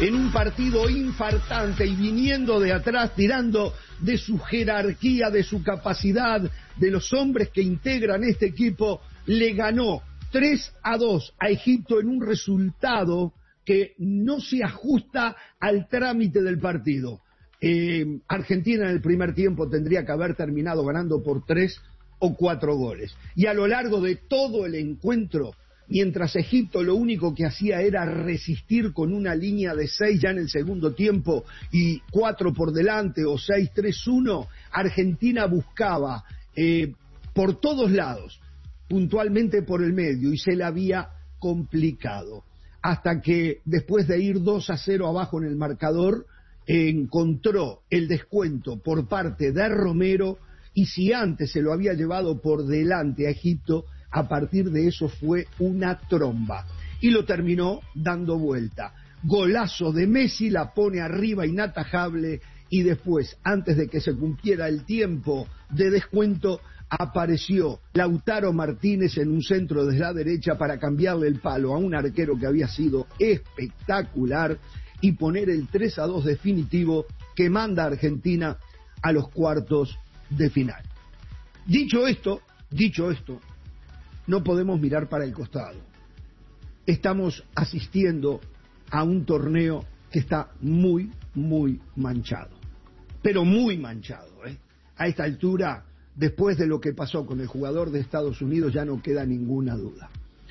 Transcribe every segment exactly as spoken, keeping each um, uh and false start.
en un partido infartante y viniendo de atrás, tirando de su jerarquía, de su capacidad, de los hombres que integran este equipo, le ganó tres a dos a Egipto en un resultado que no se ajusta al trámite del partido. Eh, Argentina en el primer tiempo tendría que haber terminado ganando por tres o cuatro goles. Y a lo largo de todo el encuentro, mientras Egipto lo único que hacía era resistir con una línea de seis ya en el segundo tiempo y cuatro por delante o seis tres uno, Argentina buscaba eh, por todos lados, puntualmente por el medio, y se le había complicado. Hasta que después de ir dos a cero abajo en el marcador, encontró el descuento por parte de Romero, y si antes se lo había llevado por delante a Egipto, a partir de eso fue una tromba y lo terminó dando vuelta. Golazo de Messi, la pone arriba inatajable, y después, antes de que se cumpliera el tiempo de descuento, apareció Lautaro Martínez en un centro desde la derecha para cambiarle el palo a un arquero que había sido espectacular y poner el tres a dos definitivo que manda a Argentina a los cuartos de final. Dicho esto, dicho esto, no podemos mirar para el costado. Estamos asistiendo a un torneo que está muy, muy manchado. Pero muy manchado, ¿eh? A esta altura, después de lo que pasó con el jugador de Estados Unidos, ya no queda ninguna duda.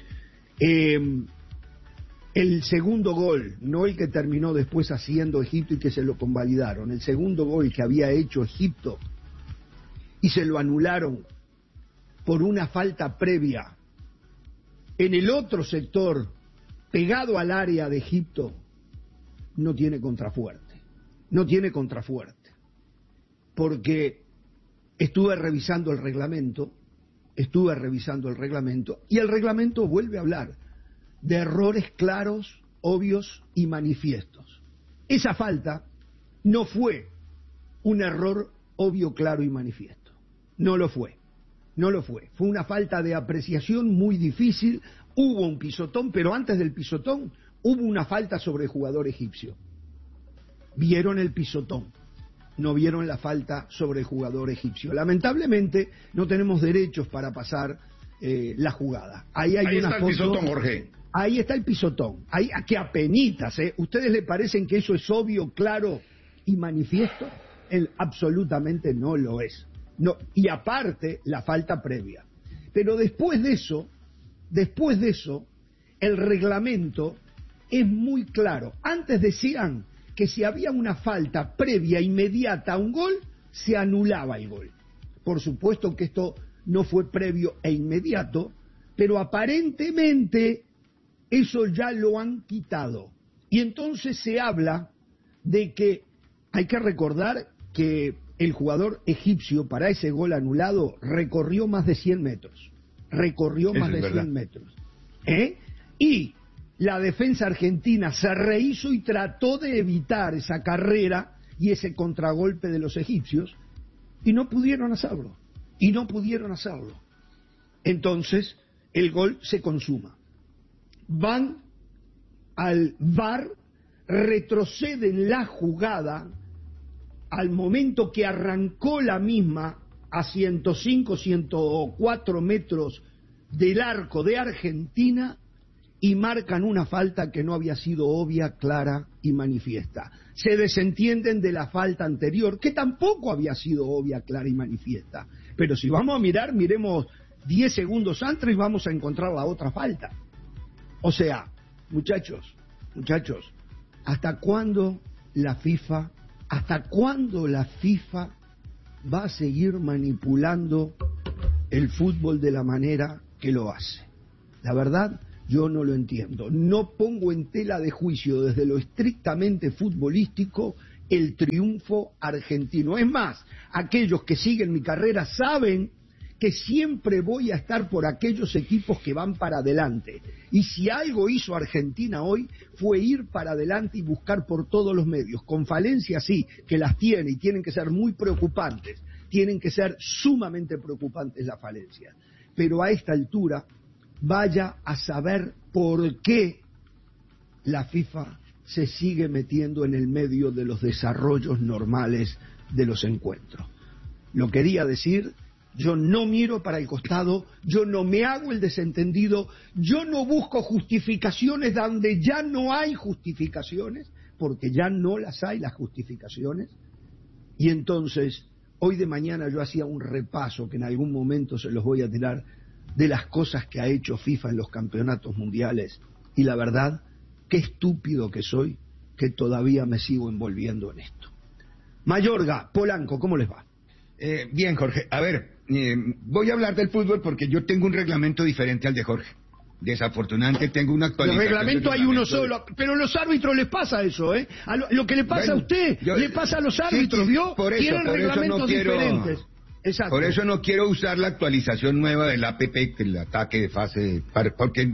Eh, el segundo gol, no el que terminó después haciendo Egipto y que se lo convalidaron, el segundo gol que había hecho Egipto y se lo anularon por una falta previa en el otro sector, pegado al área de Egipto, no tiene contrafuerte, no tiene contrafuerte, porque estuve revisando el reglamento, estuve revisando el reglamento, y el reglamento vuelve a hablar de errores claros, obvios y manifiestos. Esa falta no fue un error obvio, claro y manifiesto, no lo fue. No lo fue, fue una falta de apreciación muy difícil, hubo un pisotón, pero antes del pisotón hubo una falta sobre el jugador egipcio. Vieron el pisotón, no vieron la falta sobre el jugador egipcio. Lamentablemente no tenemos derechos para pasar eh, la jugada. Ahí hay ahí una está el foto, pisotón, Jorge. Ahí está el pisotón, ahí, a que apenitas, ¿eh? ¿Ustedes le parecen que eso es obvio, claro y manifiesto? Él absolutamente no lo es. No, y aparte la falta previa. Pero después de eso, después de eso, el reglamento es muy claro. Antes decían que si había una falta previa inmediata a un gol, se anulaba el gol. Por supuesto que esto no fue previo e inmediato, pero aparentemente eso ya lo han quitado. Y entonces se habla de que hay que recordar que el jugador egipcio para ese gol anulado recorrió más de cien metros. Recorrió más de cien metros. ¿Eh? Y la defensa argentina se rehizo y trató de evitar esa carrera y ese contragolpe de los egipcios y no pudieron hacerlo. Y no pudieron hacerlo. Entonces, el gol se consuma. Van al V A R, retroceden la jugada al momento que arrancó la misma a ciento cinco, ciento cuatro metros del arco de Argentina y marcan una falta que no había sido obvia, clara y manifiesta. Se desentienden de la falta anterior, que tampoco había sido obvia, clara y manifiesta. Pero si vamos a mirar, miremos diez segundos antes y vamos a encontrar la otra falta. O sea, muchachos, muchachos, ¿hasta cuándo la FIFA... ¿Hasta cuándo la FIFA va a seguir manipulando el fútbol de la manera que lo hace? La verdad, yo no lo entiendo. No pongo en tela de juicio desde lo estrictamente futbolístico el triunfo argentino. Es más, aquellos que siguen mi carrera saben que siempre voy a estar por aquellos equipos que van para adelante. Y si algo hizo Argentina hoy fue ir para adelante y buscar por todos los medios, con falencias sí, que las tiene y tienen que ser muy preocupantes, tienen que ser sumamente preocupantes las falencias. Pero a esta altura, vaya a saber por qué la FIFA se sigue metiendo en el medio de los desarrollos normales de los encuentros. Lo quería decir, yo no miro para el costado, yo no me hago el desentendido, yo no busco justificaciones donde ya no hay justificaciones, porque ya no las hay las justificaciones, y entonces, hoy de mañana yo hacía un repaso, que en algún momento se los voy a tirar, de las cosas que ha hecho FIFA en los campeonatos mundiales, y la verdad, qué estúpido que soy, que todavía me sigo envolviendo en esto. Mayorga, Polanco, ¿cómo les va? Eh, bien, Jorge. A ver, eh, voy a hablar del fútbol porque yo tengo un reglamento diferente al de Jorge. Desafortunadamente tengo una actualización. El reglamento hay uno solo, pero a los árbitros les pasa eso, ¿eh? A lo, lo que le pasa bueno, a usted, yo, le pasa a los árbitros, sí, ¿vio? Por eso, Tienen por reglamentos eso no quiero, diferentes. Exacto. Por eso no quiero usar la actualización nueva del A P P, el ataque de fase, porque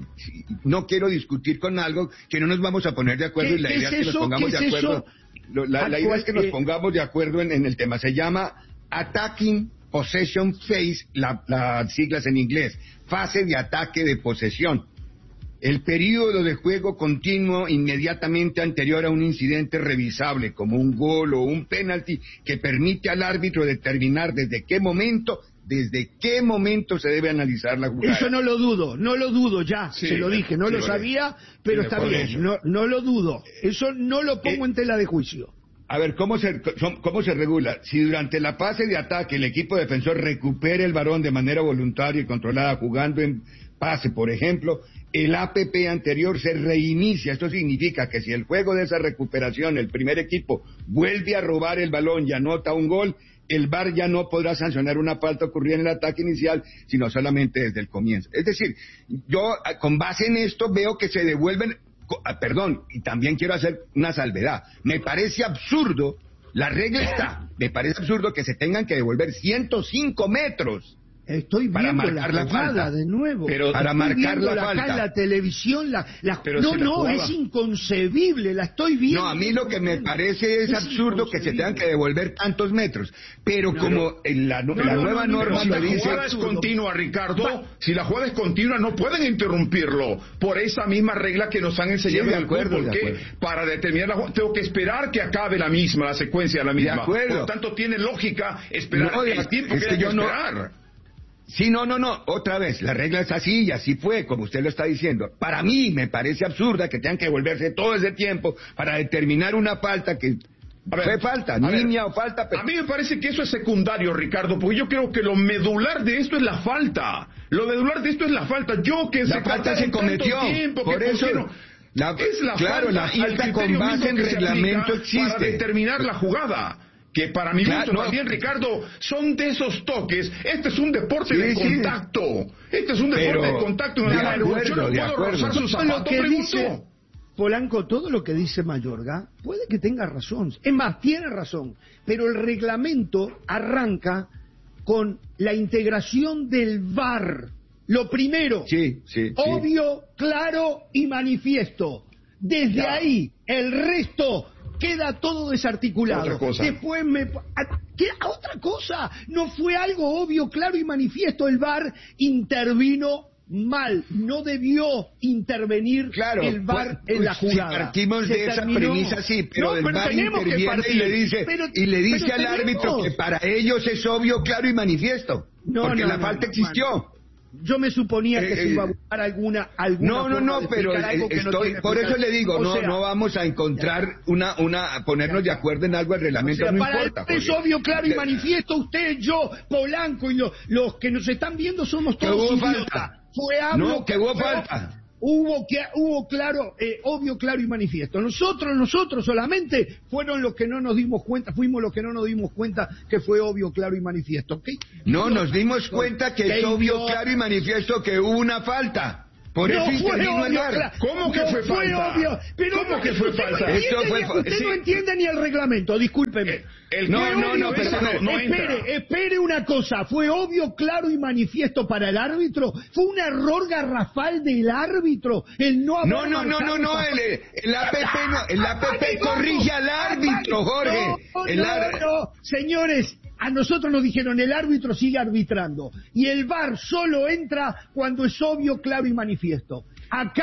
no quiero discutir con algo que no nos vamos a poner de acuerdo y la idea es, es que nos pongamos de acuerdo. Lo, la, la idea es que nos pongamos de acuerdo en, en el tema. Se llama Attacking Possession Phase, la, las siglas en inglés, fase de ataque de posesión. El periodo de juego continuo inmediatamente anterior a un incidente revisable, como un gol o un penalti, que permite al árbitro determinar desde qué momento, desde qué momento se debe analizar la jugada. Eso no lo dudo, no lo dudo ya, sí, se lo dije, no sí, lo sabía, pero sí, está bien, no, no lo dudo. Eso no lo pongo eh, en tela de juicio. A ver, ¿cómo se, ¿cómo se regula? Si durante la fase de ataque el equipo defensor recupera el balón de manera voluntaria y controlada jugando en pase, por ejemplo, el A P P anterior se reinicia. Esto significa que si el juego de esa recuperación, el primer equipo vuelve a robar el balón y anota un gol, el V A R ya no podrá sancionar una falta ocurrida en el ataque inicial, sino solamente desde el comienzo. Es decir, yo con base en esto veo que se devuelven, perdón, y también quiero hacer una salvedad. Me parece absurdo, la regla está, me parece absurdo que se tengan que devolver ciento cinco metros. Estoy viendo para marcar la, la falta de nuevo. Pero para estoy marcar la, la falta. Acá en la televisión, la, la... no, no, la es inconcebible, la estoy viendo. No, a mí lo que me parece es, es absurdo que se tengan que devolver tantos metros. Pero no, como no, en la, no, la no, nueva no, norma lo dice... Si la jugada es continua, Ricardo, Va. si la jugada es continua no pueden interrumpirlo. Por esa misma regla que nos han enseñado sí, en el fútbol, que para determinar la jugada tengo que esperar que acabe la misma, la secuencia de la misma. De acuerdo. Por lo tanto, tiene lógica esperar no, el tiempo es que, que hay yo que no... esperar. Sí, no, no, no, otra vez, la regla es así y así fue, como usted lo está diciendo. Para mí me parece absurda que tengan que volverse todo ese tiempo para determinar una falta que a ver, fue falta, niña ver, o falta. Pero... A mí me parece que eso es secundario, Ricardo, porque yo creo que lo medular de esto es la falta. Lo medular de esto es la falta. Yo que la se falta se cometió, tiempo, por que eso... La, es la claro, falta, la falta y el con base en reglamento existe. Para determinar la jugada. Que para mi gusto claro, no. también, Ricardo, son de esos toques. Este es un deporte sí, de sí. contacto. Este es un deporte Pero, de contacto. En de el acuerdo, yo no de puedo acuerdo. rozar sus zapatos, lo que dice, Polanco, todo lo que dice Mayorga, puede que tenga razón. Es más, tiene razón. Pero el reglamento arranca con la integración del V A R. Lo primero, sí, sí, obvio, sí. claro y manifiesto. Desde ya. ahí, el resto... queda todo desarticulado. Después me... ¿Qué? ¿Otra cosa? No fue algo obvio, claro y manifiesto. El V A R intervino mal. No debió intervenir claro, el V A R pues, en la jugada. Si partimos Se de esa terminó. premisa, sí, pero no, el pero V A R interviene y le dice, pero, y le dice al tenemos. árbitro que para ellos es obvio, claro y manifiesto. No, porque no, la no, falta no, existió. Man. Yo me suponía que eh, se iba a buscar alguna alguna no no no pero estoy no por eso le digo no sea, no vamos a encontrar una una a ponernos de acuerdo en algo el reglamento o sea, no para importa es obvio claro y manifiesto usted yo Polanco y lo, los que nos están viendo somos todos que hubo idiotas. falta fue hablo, no que hubo fue, falta hubo que hubo claro eh, obvio claro y manifiesto nosotros nosotros solamente fueron los que no nos dimos cuenta fuimos los que no nos dimos cuenta que fue obvio claro y manifiesto ¿okay? no nos dimos cuenta que es obvio claro y manifiesto que hubo una falta por no eso intervino el V A R. ¿Cómo que no fue, fue falta? Obvio, pero ¿Cómo no, que fue falta? Esto fue, ni, usted sí. no entiende ni el reglamento, discúlpeme. El, el no, no, no, pero no, no espere, entra. espere una cosa. ¿Fue obvio, claro y manifiesto para el árbitro? ¿Fue un error garrafal del árbitro? El no No, no, no, no, no, el, el A P P no, el A P P corrige al árbitro, Jorge. No, el no, no, señores. A nosotros nos dijeron el árbitro sigue arbitrando y el V A R solo entra cuando es obvio, claro y manifiesto. Acá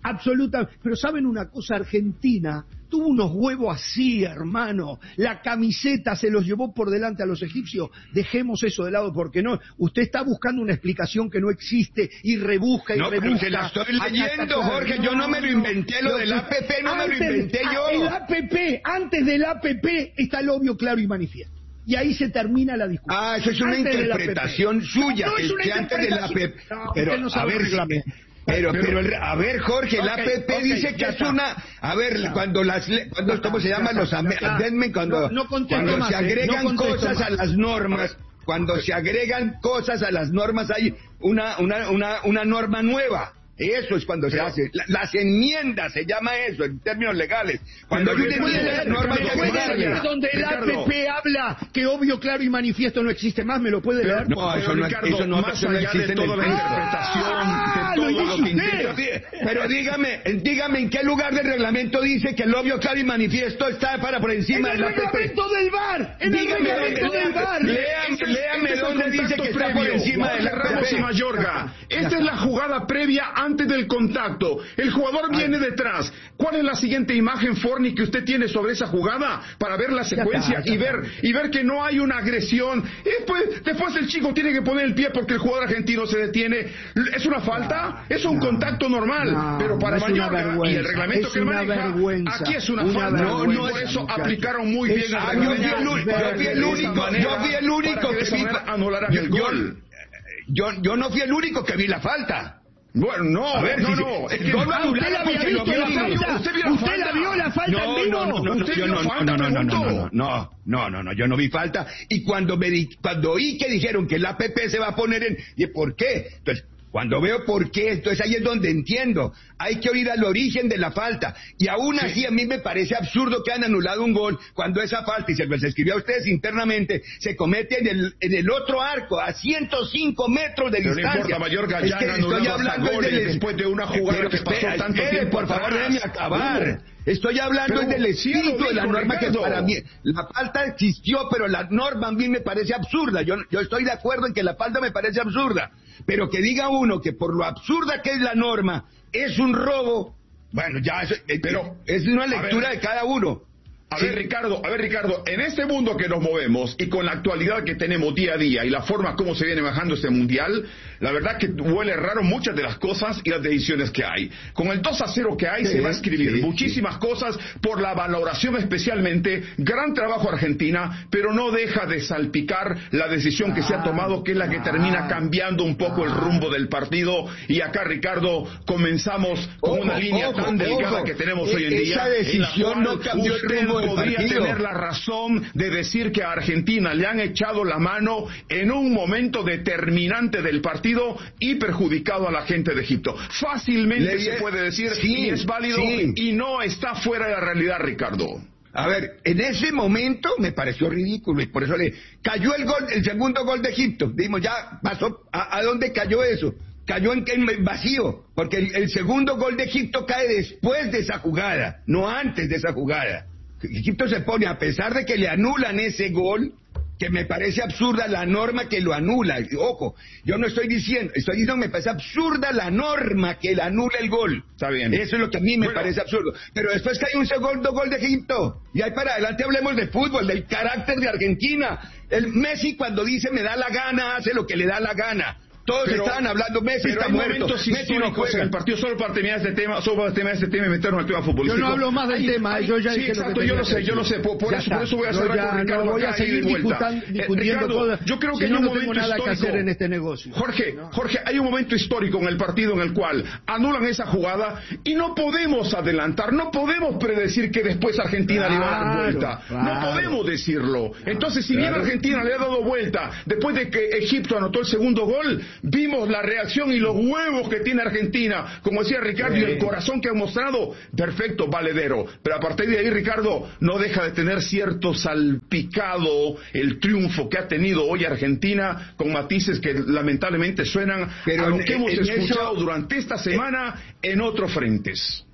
absolutamente. Pero ¿saben una cosa? Argentina tuvo unos huevos así, hermano. La camiseta se los llevó por delante a los egipcios. Dejemos eso de lado porque no. Usted está buscando una explicación que no existe y rebusca y no, rebusca. No, pero se la estoy leyendo, Jorge. Yo no me lo inventé, lo del A P P no me lo inventé yo. El A P P, antes del A P P está el obvio, claro y manifiesto. Y ahí se termina la discusión. Ah, eso es una antes interpretación suya. No, no es una que antes del A P P. No, pero, no a ver, pero, pero, pero, a ver, Jorge, el okay, A P P okay, dice que es está. una... A ver, claro. cuando las... Cuando, ¿Cómo se llaman los amendments? Cuando, no, no cuando más, se agregan no cosas más. a las normas... Cuando se agregan cosas a las normas hay una, una, una, una norma nueva. Eso es cuando pero, se hace. La, las enmiendas se llama eso en términos legales. Cuando hay una enmienda, norma que leer donde el A P P habla que obvio, claro y manifiesto no existe más, ¿me lo puede leer? No, no eso, no, Ricardo, eso no, más eso no existe de toda la interpretación, ah, de todo lo, lo que pero, pero dígame, dígame en qué lugar del reglamento dice que el obvio, claro y manifiesto está para por encima del A P P. En el reglamento del V A R. En el reglamento del V A R. Léame, léame dónde dice que está por encima del A P P. Ramos y Mayorga. Esta es la jugada previa antes del contacto. El jugador viene detrás. ¿Cuál es la siguiente imagen, Forni, que usted tiene sobre esa jugada para ver la secuencia está, y ver está. y ver que no hay una agresión? Y después, después el chico tiene que poner el pie porque el jugador argentino se detiene. ¿Es una falta? No, es un no, contacto normal. No, pero para no Mayorga y el reglamento es que maneja, vergüenza, aquí es una, una falta. No, no, por eso muchacho. aplicaron muy bien el reglamento. Yo fui el único, yo fui el único que vi anularan el gol. Yo, yo no fui el único que vi la falta. Bueno, no, a ver, no, si no, es que no lo usted la había visto la falta. ¿Usted, vio la ¿Usted falta? la vio la falta no, en vivo? No, no, no, ¿Usted yo vio no, falta, no, no, no, no, no, no, no, no, no, yo no vi falta. Y cuando me di, cuando oí que dijeron que el A P P se va a poner en, ¿y por qué? Entonces, cuando veo por qué, entonces ahí es donde entiendo. Hay que oír al origen de la falta. Y aún sí. así a mí me parece absurdo que han anulado un gol cuando esa falta, y se les escribió a ustedes internamente, se comete en el, en el otro arco, a ciento cinco metros de pero distancia. No importa, Mayorga, ya es que han estoy hablando goles del... después de una jugada pero, que pasó espera, tanto espere, tiempo por favor, déjenme acabar. Uh. Estoy hablando pero, del espíritu sí, de la norma Ricardo. que para mí, la falta existió, pero la norma a mí me parece absurda. Yo, yo estoy de acuerdo en que la falta me parece absurda, pero que diga uno que por lo absurda que es la norma es un robo, bueno, ya es, pero es una lectura de cada uno. A ver, Ricardo, a ver, Ricardo, en este mundo que nos movemos y con la actualidad que tenemos día a día y la forma como se viene manejando este mundial, la verdad que huele raro muchas de las cosas y las decisiones que hay. Con el dos a cero que hay sí, se va a escribir sí, muchísimas sí. cosas por la valoración especialmente, gran trabajo Argentina, pero no deja de salpicar la decisión que se ha tomado, que es la que termina cambiando un poco el rumbo del partido. Y acá, Ricardo, comenzamos con ojo, una línea ojo, tan delgada ojo. que tenemos hoy en día. Esa decisión no cambió el rumbo. Podría tener la razón de decir que a Argentina le han echado la mano en un momento determinante del partido y perjudicado a la gente de Egipto. Fácilmente le... se puede decir sí, y es válido sí. y no está fuera de la realidad, Ricardo. A ver, en ese momento me pareció ridículo y por eso le cayó el gol, el segundo gol de Egipto. Dijimos, ya pasó, ¿a, a dónde cayó eso? Cayó en, en vacío, porque el, el segundo gol de Egipto cae después de esa jugada, no antes de esa jugada. Egipto se pone, a pesar de que le anulan ese gol, que me parece absurda la norma que lo anula. Ojo, yo no estoy diciendo, estoy diciendo que me parece absurda la norma que le anula el gol. Está bien. Eso es lo que a mí me bueno. parece absurdo. Pero después que hay un segundo gol de Egipto, y ahí para adelante hablemos de fútbol, del carácter de Argentina. El Messi cuando dice me da la gana, hace lo que le da la gana. Todos pero, estaban hablando, Messi está muerto, Messi no juega. En el partido solo para terminar este tema, solo para terminar este tema y meternos en el tema futbolístico. Yo no hablo más del ay, tema, ay, yo ya sí, dije exacto, lo que yo lo sé, yo lo sé, por, por, eso, por eso voy a cerrar no, con Ricardo no voy a seguir discutiendo eh, cosas. Yo creo que si hay no, un no momento tengo nada histórico. que hacer en este negocio. Jorge, no. Jorge, hay un momento histórico en el partido en el cual anulan esa jugada y no podemos adelantar, no podemos predecir que después Argentina claro, le va a dar vuelta. Claro. No podemos decirlo. Entonces, si bien claro. Argentina le ha dado vuelta después de que Egipto anotó el segundo gol, vimos la reacción y los huevos que tiene Argentina, como decía Ricardo, sí. y el corazón que ha mostrado, perfecto, valedero. Pero a partir de ahí, Ricardo, no deja de tener cierto salpicado el triunfo que ha tenido hoy Argentina, con matices que lamentablemente suenan Pero a lo que en, hemos en escuchado eso... durante esta semana en otros frentes.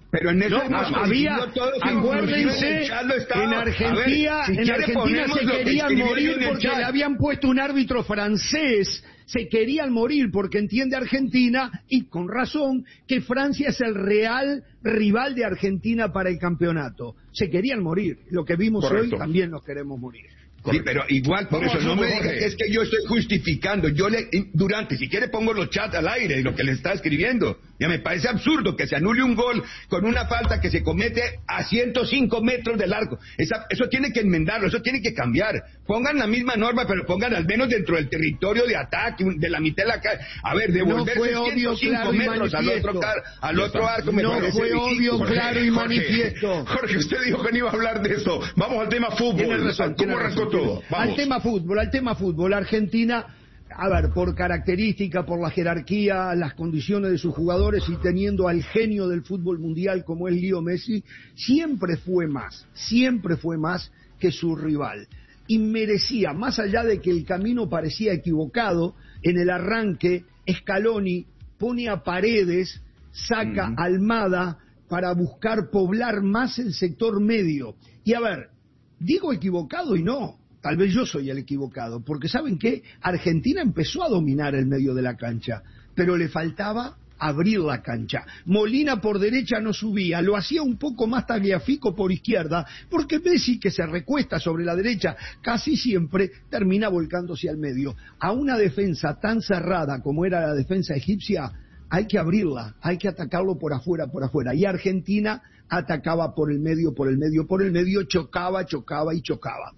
Pero en eso no, había, acuérdense, en Argentina, ver, si en Argentina se querían morir porque le habían puesto un árbitro francés, se querían morir porque entiende Argentina, y con razón, que Francia es el real rival de Argentina para el campeonato. Se querían morir, lo que vimos Correcto. Hoy también nos queremos morir. Sí, pero igual, por eso no me digas que es que yo estoy justificando. Yo le, Durante, si quiere pongo los chats al aire, lo que le está escribiendo. Ya me parece absurdo que se anule un gol con una falta que se comete a ciento cinco metros del arco. Esa, eso tiene que enmendarlo, eso tiene que cambiar. Pongan la misma norma, pero pongan al menos dentro del territorio de ataque, de la mitad de la calle. A ver, devolverse no ciento cinco metros al otro, car, al otro arco me no parece fue obvio, Jorge, claro y Jorge, manifiesto. Jorge, usted dijo que no iba a hablar de eso. Vamos al tema fútbol. Razón, ¿Cómo arrancó todo? Vamos. Al tema fútbol, al tema fútbol. Argentina, a ver, por característica, por la jerarquía, las condiciones de sus jugadores y teniendo al genio del fútbol mundial como es Leo Messi, siempre fue más, siempre fue más que su rival. Y merecía, más allá de que el camino parecía equivocado, en el arranque, Scaloni pone a Paredes, saca mm. a Almada para buscar poblar más el sector medio. Y a ver, digo equivocado y no. Tal vez yo soy el equivocado, porque ¿saben qué? Argentina empezó a dominar el medio de la cancha, pero le faltaba abrir la cancha. Molina por derecha no subía, lo hacía un poco más Tagliafico por izquierda, porque Messi, que se recuesta sobre la derecha, casi siempre termina volcándose al medio. A una defensa tan cerrada como era la defensa egipcia, hay que abrirla, hay que atacarlo por afuera, por afuera. Y Argentina atacaba por el medio, por el medio, por el medio, chocaba, chocaba y chocaba.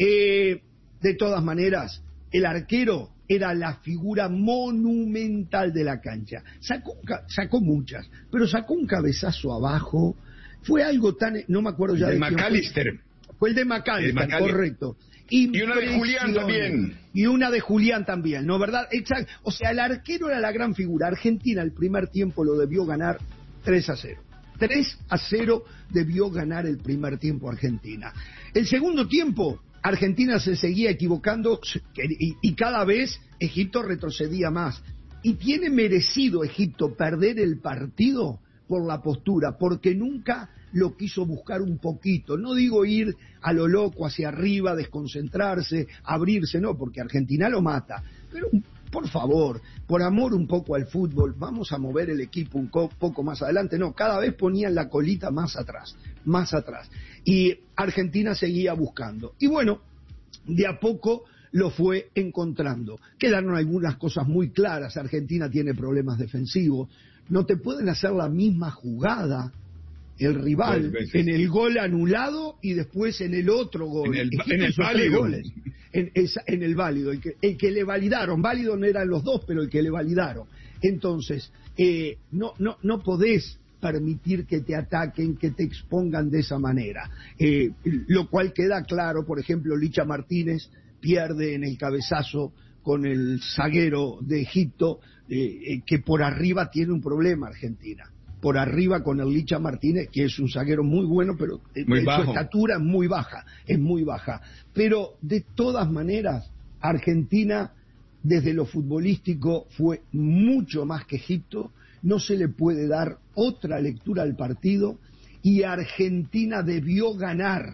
Eh, de todas maneras, el arquero era la figura monumental de la cancha. Sacó, sacó muchas, pero sacó un cabezazo abajo. Fue algo tan... No me acuerdo ya de... de McAllister. Fue. fue el de McAllister, correcto. Y una de Julián también. Y una de Julián también, ¿no? ¿Verdad? Exacto. O sea, el arquero era la gran figura. Argentina el primer tiempo lo debió ganar tres a cero. tres a cero debió ganar el primer tiempo Argentina. El segundo tiempo, Argentina se seguía equivocando y, y cada vez Egipto retrocedía más. Y tiene merecido Egipto perder el partido por la postura, porque nunca lo quiso buscar un poquito. No digo ir a lo loco hacia arriba, desconcentrarse, abrirse, no, porque Argentina lo mata. Pero por favor, por amor un poco al fútbol, vamos a mover el equipo un poco más adelante. No, cada vez ponían la colita más atrás, más atrás. Y Argentina seguía buscando. Y bueno, de a poco lo fue encontrando. Quedaron algunas cosas muy claras. Argentina tiene problemas defensivos. No te pueden hacer la misma jugada el rival en el gol anulado y después en el otro gol. En el, en el válido. En, esa, en el válido, el que, el que le validaron. Válido no eran los dos, pero el que le validaron. Entonces, eh, no, no, no podés permitir que te ataquen, que te expongan de esa manera. Eh, lo cual queda claro, por ejemplo, Licha Martínez pierde en el cabezazo con el zaguero de Egipto, eh, eh, que por arriba tiene un problema Argentina. Por arriba con el Licha Martínez, que es un zaguero muy bueno, pero muy su bajo. estatura es muy baja, es muy baja. Pero de todas maneras, Argentina, desde lo futbolístico, fue mucho más que Egipto. No se le puede dar otra lectura al partido, y Argentina debió ganar,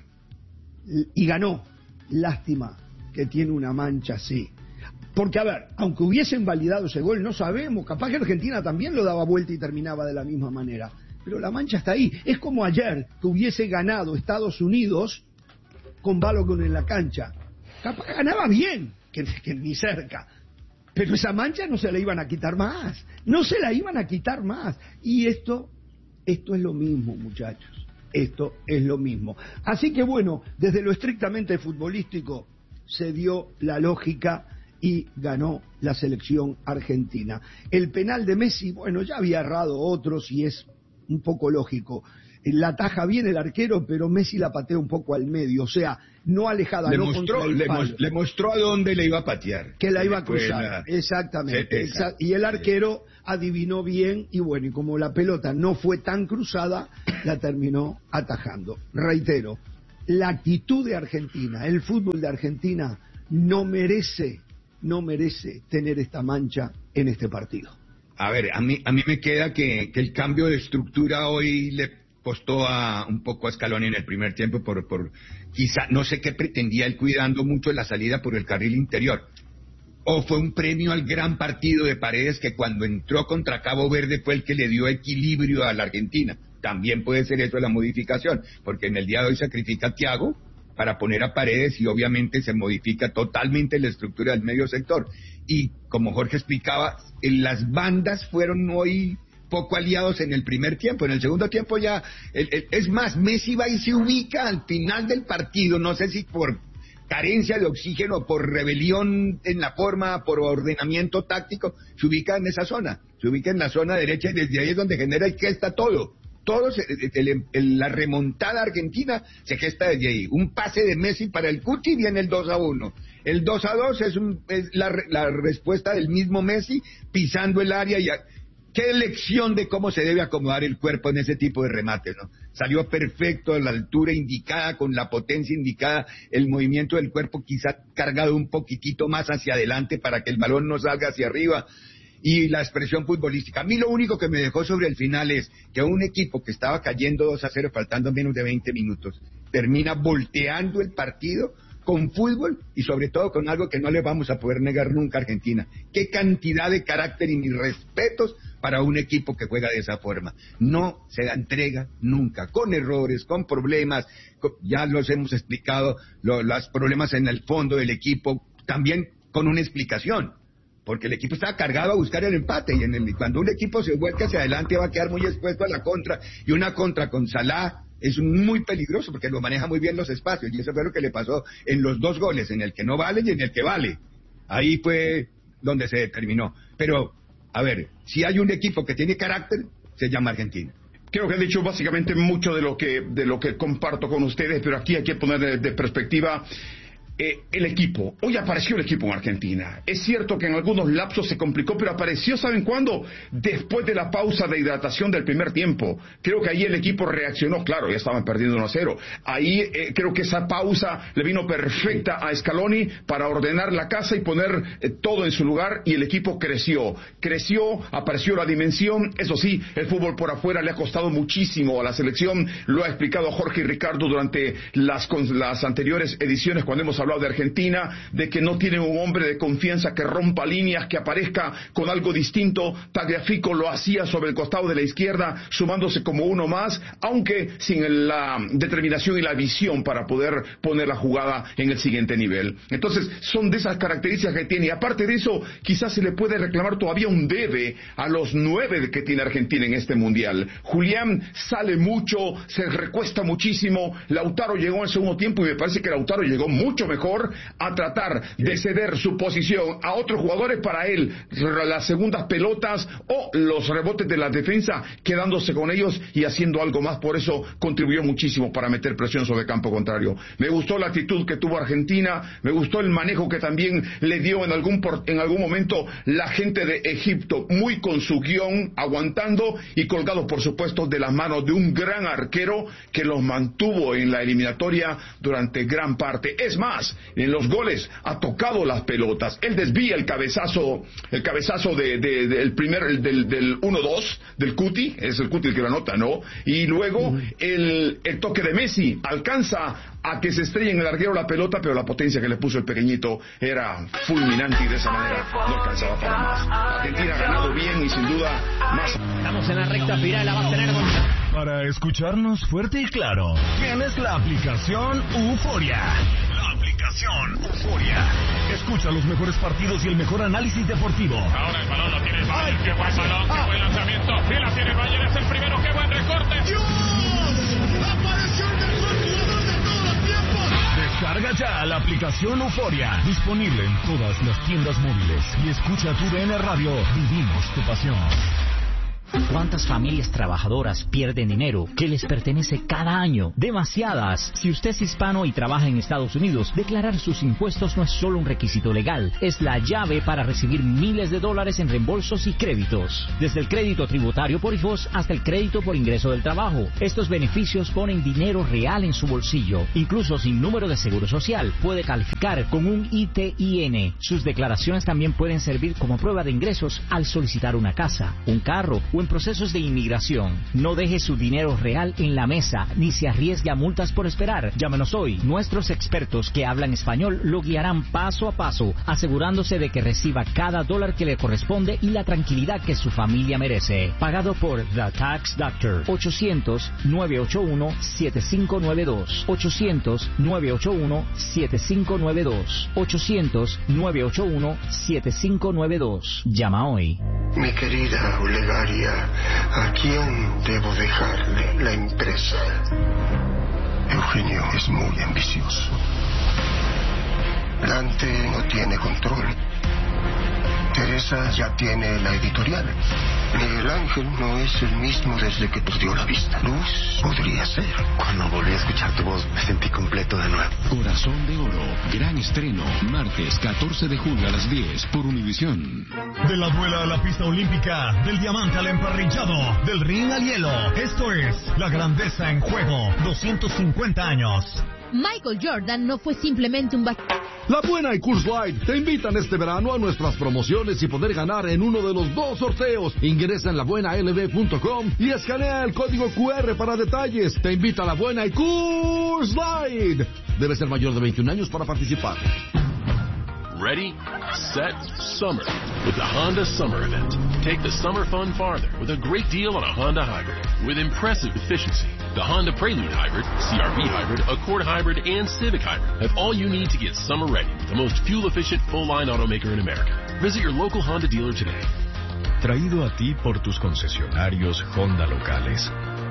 y ganó. Lástima que tiene una mancha así. Porque, a ver, aunque hubiesen validado ese gol, no sabemos, capaz que Argentina también lo daba vuelta y terminaba de la misma manera. Pero la mancha está ahí. Es como ayer, que hubiese ganado Estados Unidos con Balogun en la cancha. Capaz ganaba bien, que, que ni cerca. Pero esa mancha no se la iban a quitar más. No se la iban a quitar más. Y esto, esto es lo mismo, muchachos. Esto es lo mismo. Así que bueno, desde lo estrictamente futbolístico se dio la lógica y ganó la selección argentina. El penal de Messi, bueno, ya había errado otros y es un poco lógico. La ataja bien el arquero, pero Messi la patea un poco al medio, o sea, no alejada, le no mostró, contra el le, palo. le mostró a dónde le iba a patear. Que la iba a cruzar, la... exactamente. Sí, exa... Y el arquero adivinó bien, y bueno, y como la pelota no fue tan cruzada, la terminó atajando. Reitero, la actitud de Argentina, el fútbol de Argentina, no merece, no merece tener esta mancha en este partido. A ver, a mí, a mí me queda que, que el cambio de estructura hoy le, costó a, un poco a Scaloni en el primer tiempo por, por quizá, no sé qué pretendía él cuidando mucho la salida por el carril interior. O fue un premio al gran partido de Paredes que cuando entró contra Cabo Verde fue el que le dio equilibrio a la Argentina. También puede ser eso la modificación, porque en el día de hoy sacrifica a Thiago para poner a Paredes y obviamente se modifica totalmente la estructura del medio sector. Y como Jorge explicaba, en las bandas fueron hoy poco aliados en el primer tiempo. En el segundo tiempo ya, el, el, es más, Messi va y se ubica al final del partido, no sé si por carencia de oxígeno, por rebelión en la forma, por ordenamiento táctico, se ubica en esa zona, se ubica en la zona derecha y desde ahí es donde genera y gesta todo. Todo se, el, el, la remontada argentina se gesta desde ahí. Un pase de Messi para el Cuti, viene el dos a uno. El dos a dos es, un, es la, la respuesta del mismo Messi pisando el área y... A, qué lección de cómo se debe acomodar el cuerpo en ese tipo de remates, ¿no? Salió perfecto a la altura indicada, con la potencia indicada, el movimiento del cuerpo quizá cargado un poquitito más hacia adelante para que el balón no salga hacia arriba, y la expresión futbolística. A mí lo único que me dejó sobre el final es que un equipo que estaba cayendo dos a cero faltando menos de veinte minutos, termina volteando el partido con fútbol y sobre todo con algo que no le vamos a poder negar nunca a Argentina. Qué cantidad de carácter y mis respetos para un equipo que juega de esa forma. No se entrega nunca, con errores, con problemas, con, ya los hemos explicado, lo, los problemas en el fondo del equipo, también con una explicación, porque el equipo estaba cargado a buscar el empate, y en el, cuando un equipo se vuelca hacia adelante va a quedar muy expuesto a la contra, y una contra con Salah es muy peligroso porque lo maneja muy bien los espacios, y eso fue lo que le pasó en los dos goles, en el que no vale y en el que vale. Ahí fue donde se determinó. Pero, a ver, si hay un equipo que tiene carácter, se llama Argentina. Creo que han dicho básicamente mucho de lo que de lo que comparto con ustedes, pero aquí hay que poner de, de perspectiva eh, el equipo. Hoy apareció el equipo en Argentina. Es cierto que en algunos lapsos se complicó, pero apareció, ¿saben cuándo? Después de la pausa de hidratación del primer tiempo. Creo que ahí el equipo reaccionó. Claro, ya estaban perdiendo uno a cero. Ahí eh, creo que esa pausa le vino perfecta a Scaloni para ordenar la casa y poner eh, todo en su lugar, y el equipo creció. Creció, apareció la dimensión. Eso sí, el fútbol por afuera le ha costado muchísimo a la selección. Lo ha explicado Jorge y Ricardo durante las, las anteriores ediciones cuando hemos hablado de Argentina, de que no tienen un hombre de confianza que rompa líneas, que aparezca con algo distinto. Tagliafico lo hacía sobre el costado de la izquierda, sumándose como uno más, aunque sin la determinación y la visión para poder poner la jugada en el siguiente nivel. Entonces, son de esas características que tiene. Y aparte de eso, quizás se le puede reclamar todavía un debe a los nueve que tiene Argentina en este Mundial. Julián sale mucho, se recuesta muchísimo. Lautaro llegó en el segundo tiempo y me parece que Lautaro llegó mucho mejor a tratar de ceder su posición a otros jugadores para él, las segundas pelotas o los rebotes de la defensa, quedándose con ellos y haciendo algo más. Por eso contribuyó muchísimo para meter presión sobre el campo contrario. Me gustó la actitud que tuvo Argentina, me gustó el manejo que también le dio en algún, en algún momento la gente de Egipto, muy con su guión, aguantando y colgados por supuesto de las manos de un gran arquero que los mantuvo en la eliminatoria durante gran parte. Es más, en los goles ha tocado las pelotas, él desvía el cabezazo, el cabezazo de, de, de el primer, el del, del uno dos, del Cuti, es el Cuti el que lo anota, ¿no? Y luego el, el toque de Messi alcanza a que se estrelle en el larguero la pelota, pero la potencia que le puso el pequeñito era fulminante y de esa manera no alcanzaba para más. Argentina ha ganado bien y sin duda más. Estamos en la recta final, la va a tener con... Para escucharnos fuerte y claro, tienes la aplicación Euforia. La aplicación Euforia. Escucha los mejores partidos y el mejor análisis deportivo. Ahora el balón lo tiene el Bayern. Qué buen balón, qué buen lanzamiento. Sí, la tiene el Bayern, es el primero. Qué buen recorte. ¡Dios! ¡Apareció el mejor jugador de todos los tiempos! Descarga ya la aplicación Euforia. Disponible en todas las tiendas móviles. Y escucha tu D N Radio. Vivimos tu pasión. ¿Cuántas familias trabajadoras pierden dinero que les pertenece cada año? Demasiadas. Si usted es hispano y trabaja en Estados Unidos, declarar sus impuestos no es solo un requisito legal, es la llave para recibir miles de dólares en reembolsos y créditos. Desde el crédito tributario por I F O S hasta el crédito por ingreso del trabajo. Estos beneficios ponen dinero real en su bolsillo. Incluso sin número de seguro social, puede calificar con un I T I N. Sus declaraciones también pueden servir como prueba de ingresos al solicitar una casa, un carro o en procesos de inmigración. No deje su dinero real en la mesa, ni se arriesgue a multas por esperar. Llámenos hoy. Nuestros expertos que hablan español lo guiarán paso a paso, asegurándose de que reciba cada dólar que le corresponde y la tranquilidad que su familia merece. Pagado por The Tax Doctor. ochocientos, nueve ocho uno, siete cinco nueve dos. ochocientos, nueve ocho uno, siete cinco nueve dos. ochocientos, nueve ocho uno, siete cinco nueve dos. Llama hoy. Mi querida Olegaria, ¿a quién debo dejarle la empresa? Eugenio es muy ambicioso. Dante no tiene control. Teresa ya tiene la editorial. Miguel Ángel no es el mismo desde que perdió la vista. Luz podría ser. Cuando volví a escuchar tu voz, me sentí completo de nuevo. Corazón de Oro, gran estreno, martes catorce de julio a las diez por Univisión. De la duela a la pista olímpica, del diamante al emparrillado, del ring al hielo. Esto es La Grandeza en Juego, doscientos cincuenta años. Michael Jordan no fue simplemente un... La Buena y Coors Light te invitan este verano a nuestras promociones y poder ganar en uno de los dos sorteos. Ingresa en la buena l b punto com y escanea el código cu erre para detalles. Te invita La Buena y Coors Light. Debe ser mayor de veintiún años para participar. Ready, set, summer with the Honda Summer Event. Take the summer fun farther with a great deal on a Honda Hybrid with impressive efficiency. The Honda Prelude Hybrid, C R V Hybrid, Accord Hybrid, and Civic Hybrid have all you need to get summer ready with the most fuel-efficient full-line automaker in America. Visit your local Honda dealer today. Traído a ti por tus concesionarios Honda locales.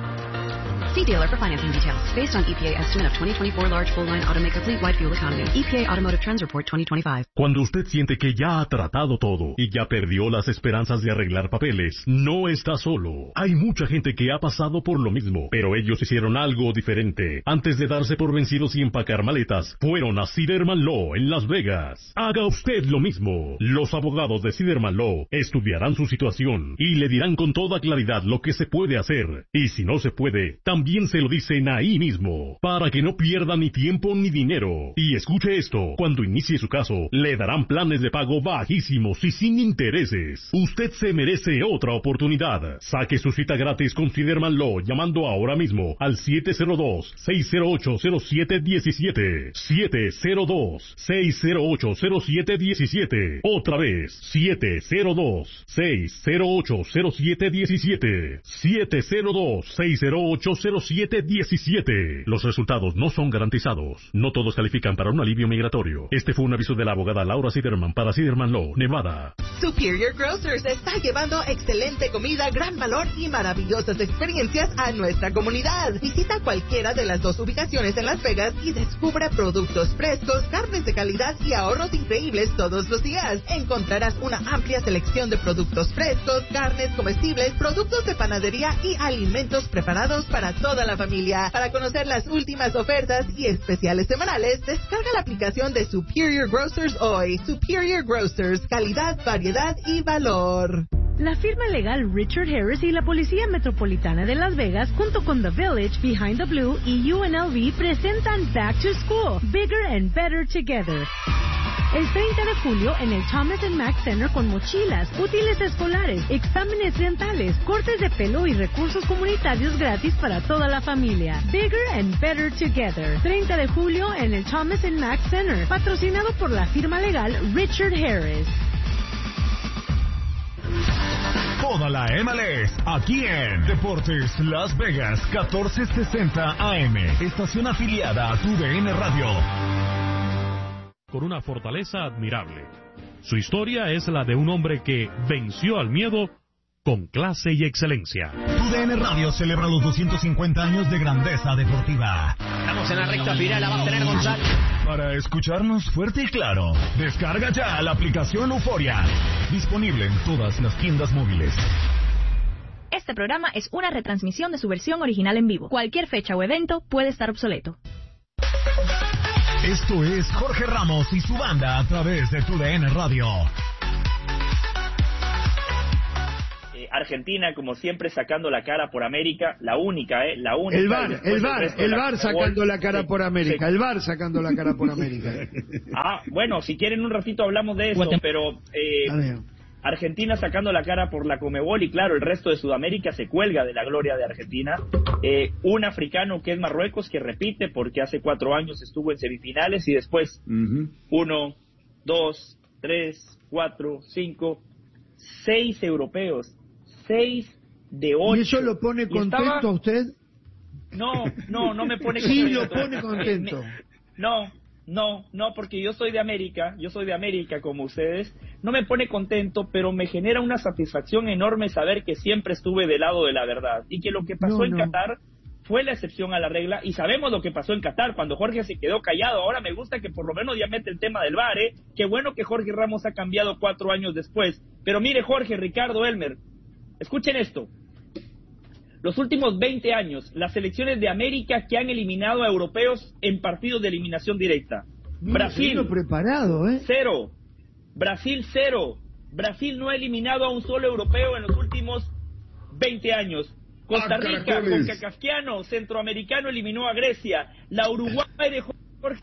See dealer for financing details. Based on E P A estimate of twenty twenty-four large full-line automaker fleet-wide fuel economy. E P A Automotive Trends Report twenty twenty-five. Cuando usted siente que ya ha tratado todo y ya perdió las esperanzas de arreglar papeles, no está solo. Hay mucha gente que ha pasado por lo mismo, pero ellos hicieron algo diferente. Antes de darse por vencidos y empacar maletas, fueron a Siderman Law en Las Vegas. Haga usted lo mismo. Los abogados de Siderman Law estudiarán su situación y le dirán con toda claridad lo que se puede hacer. Y si no se puede, también También se lo dicen ahí mismo, para que no pierda ni tiempo ni dinero. Y escuche esto, cuando inicie su caso, le darán planes de pago bajísimos y sin intereses. Usted se merece otra oportunidad. Saque su cita gratis con Siderman Law llamando ahora mismo al siete cero dos, seis cero ocho, cero siete uno siete. siete cero dos, seis cero ocho, cero siete uno siete. Otra vez, siete cero dos, seis cero ocho, cero siete uno siete. siete cero dos, seis cero ocho, cero siete uno siete. Los resultados no son garantizados. No todos califican para un alivio migratorio. Este fue un aviso de la abogada Laura Siderman para Siderman Law, Nevada. Superior Grocers está llevando excelente comida, gran valor y maravillosas experiencias a nuestra comunidad. Visita cualquiera de las dos ubicaciones en Las Vegas y descubra productos frescos, carnes de calidad y ahorros increíbles todos los días. Encontrarás una amplia selección de productos frescos, carnes comestibles, productos de panadería y alimentos preparados para toda la familia. Para conocer las últimas ofertas y especiales semanales, descarga la aplicación de Superior Grocers hoy. Superior Grocers, calidad, variedad y valor. La firma legal Richard Harris y la Policía Metropolitana de Las Vegas, junto con The Village, Behind the Blue y U N L V, presentan Back to School, Bigger and Better Together. El treinta de julio en el Thomas and Mack Center con mochilas, útiles escolares, exámenes dentales, cortes de pelo y recursos comunitarios gratis para toda la familia. Bigger and Better Together. treinta de julio en el Thomas and Mack Center, patrocinado por la firma legal Richard Harris. Toda la M L S aquí en Deportes Las Vegas catorce sesenta A M, estación afiliada a tu D N Radio. Con una fortaleza admirable. Su historia es la de un hombre que venció al miedo con clase y excelencia. Tu D N Radio celebra los doscientos cincuenta años de grandeza deportiva. Estamos en la recta final, la va a tener González. Para escucharnos fuerte y claro, descarga ya la aplicación Euforia. Disponible en todas las tiendas móviles. Este programa es una retransmisión de su versión original en vivo. Cualquier fecha o evento puede estar obsoleto. Esto es Jorge Ramos y su banda a través de Tu D N Radio. Argentina, como siempre, sacando la cara por América, la única, ¿eh? La única. El V A R, el V A R, el V A R sacando la cara por América, el V A R sacando la cara por América. Ah, bueno, si quieren un ratito hablamos de eso, pero eh, Argentina sacando la cara por la Conmebol y claro, el resto de Sudamérica se cuelga de la gloria de Argentina. Eh, un africano que es Marruecos que repite porque hace cuatro años estuvo en semifinales y después uh-huh. uno, dos, tres, cuatro, cinco, seis europeos, seis de ocho. ¿Y eso lo pone contento estaba... a usted? No, no, no me pone sí, contento. Sí, lo pone contento. Me, no, no, no, porque yo soy de América, yo soy de América como ustedes. No me pone contento, pero me genera una satisfacción enorme saber que siempre estuve del lado de la verdad y que lo que pasó no, en no. Qatar fue la excepción a la regla y sabemos lo que pasó en Qatar cuando Jorge se quedó callado. Ahora me gusta que por lo menos ya mete el tema del V A R, ¿eh? Qué bueno que Jorge Ramos ha cambiado cuatro años después. Pero mire Jorge, Ricardo, Elmer, escuchen esto. Los últimos veinte años, las selecciones de América que han eliminado a europeos en partidos de eliminación directa. Mira, Brasil, preparado, ¿eh? cero. Brasil, cero. Brasil no ha eliminado a un solo europeo en los últimos veinte años. Costa Rica, con Cacasquiano, centroamericano, eliminó a Grecia. La Uruguay de Jorge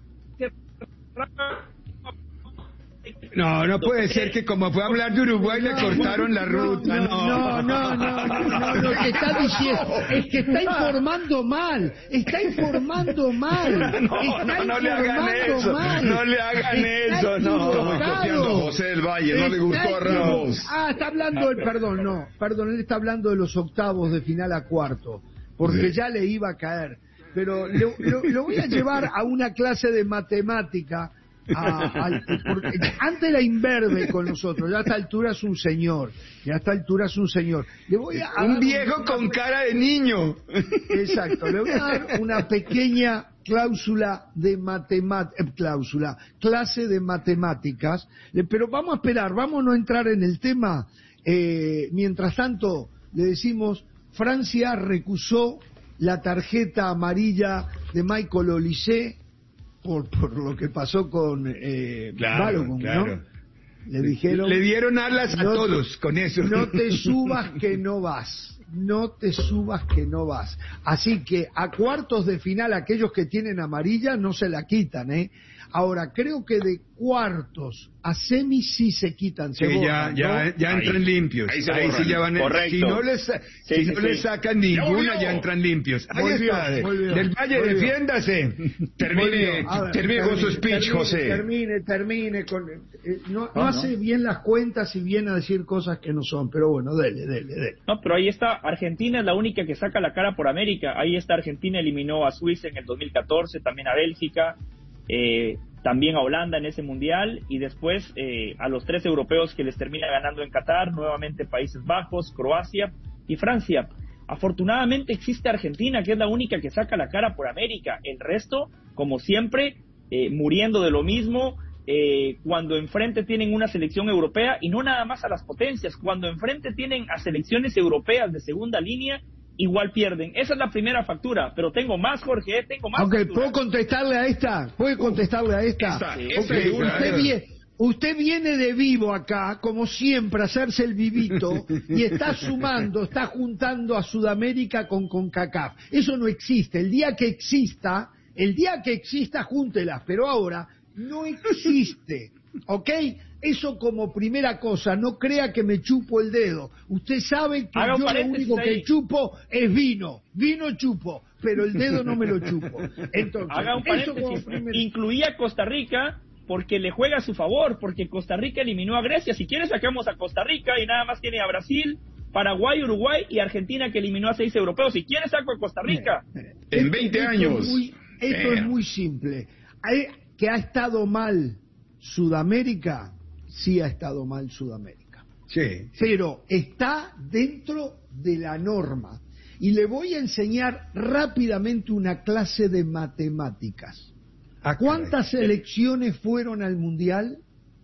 No, no puede ser que como fue a hablar de Uruguay le cortaron la ruta. No, no, no, no, no, no, lo que está diciendo es que está informando mal, está informando mal. No, no, no le hagan eso, no le hagan eso, no. Estamos copiando a José del Valle, no le gustó a Ramos. Ah, está hablando del, perdón, no, perdón, él está hablando de los octavos de final a cuarto, porque ya le iba a caer. Pero lo, lo, lo voy a llevar a una clase de matemática. A, a, porque antes era imberbe con nosotros, ya a esta altura es un señor, ya a esta altura es un señor. Le voy a, a un viejo con cara de niño. Exacto, le voy a dar una pequeña cláusula de matemáticas, eh, cláusula, clase de matemáticas, eh, pero vamos a esperar, vamos a no entrar en el tema. Eh, mientras tanto, le decimos, Francia recusó la tarjeta amarilla de Michael Olise Por, por lo que pasó con eh, claro, Balogun, claro. ¿no? Le dijeron... Le dieron alas a no, todos con eso. No te subas que no vas. No te subas que no vas. Así que a cuartos de final aquellos que tienen amarilla no se la quitan, ¿eh? Ahora, creo que de cuartos a semis sí se quitan, se sí, borran, ya, ya, ya ahí, entran limpios. Ahí, se ahí sí ya van. Correcto. Si no les, sí, si sí, no sí. les sacan ninguna, ya, ya entran limpios. Ahí muy está. Bien, muy bien, Del Valle, muy defiéndase. Termine, ver, termine con su speech, termine, José. Termine, termine. Con, eh, no, no, no hace no. bien las cuentas y viene a decir cosas que no son, pero bueno, dele, dele, dele. No, pero ahí está, Argentina es la única que saca la cara por América. Ahí está, Argentina eliminó a Suiza en el dos mil catorce, también a Bélgica, eh, también a Holanda en ese mundial, y después eh, a los tres europeos que les termina ganando en Qatar, nuevamente Países Bajos, Croacia y Francia. Afortunadamente existe Argentina, que es la única que saca la cara por América. El resto, como siempre, eh, muriendo de lo mismo, eh, cuando enfrente tienen una selección europea, y no nada más a las potencias, cuando enfrente tienen a selecciones europeas de segunda línea, igual pierden. Esa es la primera factura, pero tengo más, Jorge, tengo más. Ok, ¿puedo contestarle a esta? ¿Puede contestarle a esta? Esta, okay. esta usted, viene, usted viene de vivo acá, como siempre, a hacerse el vivito, y está sumando, está juntando a Sudamérica con CONCACAF. Eso no existe. El día que exista, el día que exista, júntelas, pero ahora no existe. ¿Ok? Eso como primera cosa, no crea que me chupo el dedo. Usted sabe que Haga yo lo único ahí. que chupo es vino, vino chupo, pero el dedo no me lo chupo. Entonces, haga un eso paréntesis, como primera... incluía a Costa Rica porque le juega a su favor, porque Costa Rica eliminó a Grecia. Si quiere sacamos a Costa Rica y nada más tiene a Brasil, Paraguay, Uruguay y Argentina que eliminó a seis europeos. Si quiere saco a Costa Rica. En veinte esto años. Es muy, esto eh. es muy simple. Hay, que ha estado mal Sudamérica, sí ha estado mal Sudamérica. Sí. Pero está dentro de la norma. Y le voy a enseñar rápidamente una clase de matemáticas. Ah, ¿Cuántas selecciones fueron al Mundial?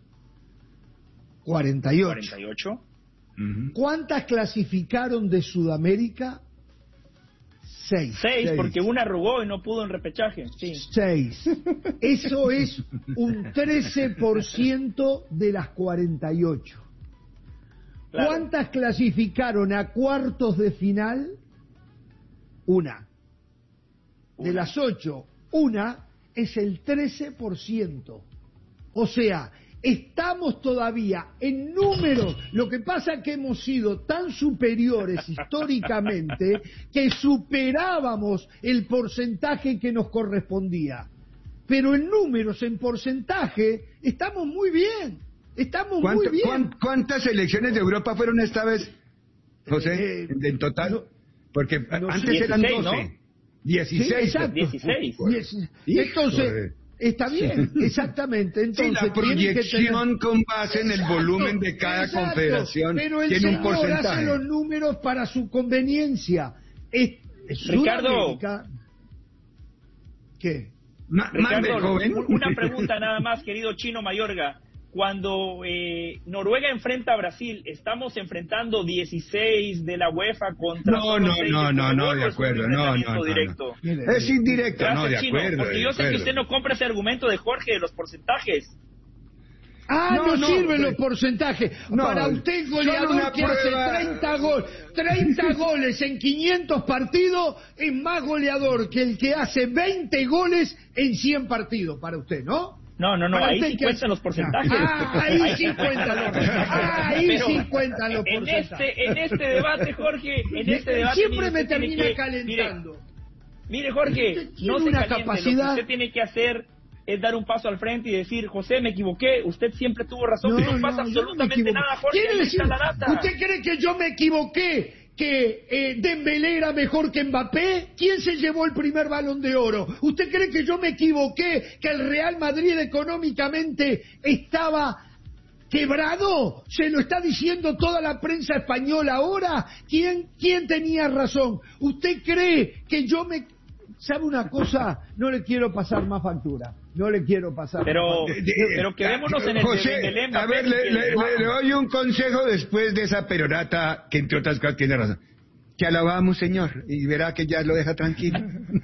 cuarenta y ocho. cuarenta y ocho. Uh-huh. ¿Cuántas clasificaron de Sudamérica? Seis. Seis, Seis. porque una arrugó y no pudo en repechaje. Sí. Seis. Eso es un trece por ciento de las cuarenta y ocho. Claro. ¿Cuántas clasificaron a cuartos de final? Una. Una. De las ocho, una es el trece por ciento. O sea, Estamos todavía en números. Lo que pasa es que hemos sido tan superiores históricamente que superábamos el porcentaje que nos correspondía. Pero en números, en porcentaje, estamos muy bien. Estamos muy bien. ¿Cuántas selecciones de Europa fueron esta vez, José, eh, en total? No, Porque no, antes dieciséis, eran doce. ¿No? dieciséis. Sí, exacto. dieciséis. Entonces, está bien, exactamente. Entonces, sí, la proyección tener... con base en el exacto, volumen de cada exacto, confederación pero el tiene un señor porcentaje. hace los números para su conveniencia. Es, es Ricardo. ¿Qué? Ma Ricardo, joven. Una pregunta nada más, querido Chino Mayorga. Cuando eh, Noruega enfrenta a Brasil, ¿estamos enfrentando dieciséis de la UEFA contra... No, no, no, no, no, de acuerdo, no, no, directo? no. Es indirecto, Gracias, no, de Chino, acuerdo. Porque yo sé acuerdo. que usted no compra ese argumento de Jorge de los porcentajes. Ah, no, no, no sirven no, los porcentajes. No, Para usted, goleador que prueba... hace treinta goles, treinta goles en quinientos partidos, es más goleador que el que hace veinte goles en cien partidos, para usted, ¿no? No, no, no, ahí sí cuentan los porcentajes. Ah, ahí sí cuentan los porcentajes. Ahí sí cuentan los en porcentajes. Este, en este debate, Jorge, en este debate... Siempre me termina que, calentando. Mire, mire Jorge, no se una caliente, capacidad... lo que usted tiene que hacer es dar un paso al frente y decir, José, me equivoqué, usted siempre tuvo razón, no, que no, no pasa absolutamente no nada, Jorge, ahí está la data. ¿Usted cree que yo me equivoqué? Que eh, Dembélé era mejor que Mbappé. ¿Quién se llevó el primer Balón de Oro? ¿Usted cree que yo me equivoqué? Que el Real Madrid económicamente estaba quebrado. Se lo está diciendo toda la prensa española ahora. ¿Quién, quién tenía razón? ¿Usted cree que yo me... ¿Sabe una cosa? No le quiero pasar más factura. No le quiero pasar pero, más factura. Pero quedémonos en el José, de Dembélé, a ver, le, le, le, le doy un consejo después de esa perorata, que entre otras cosas tiene razón. Que alabamos, señor, y verá que ya lo deja tranquilo.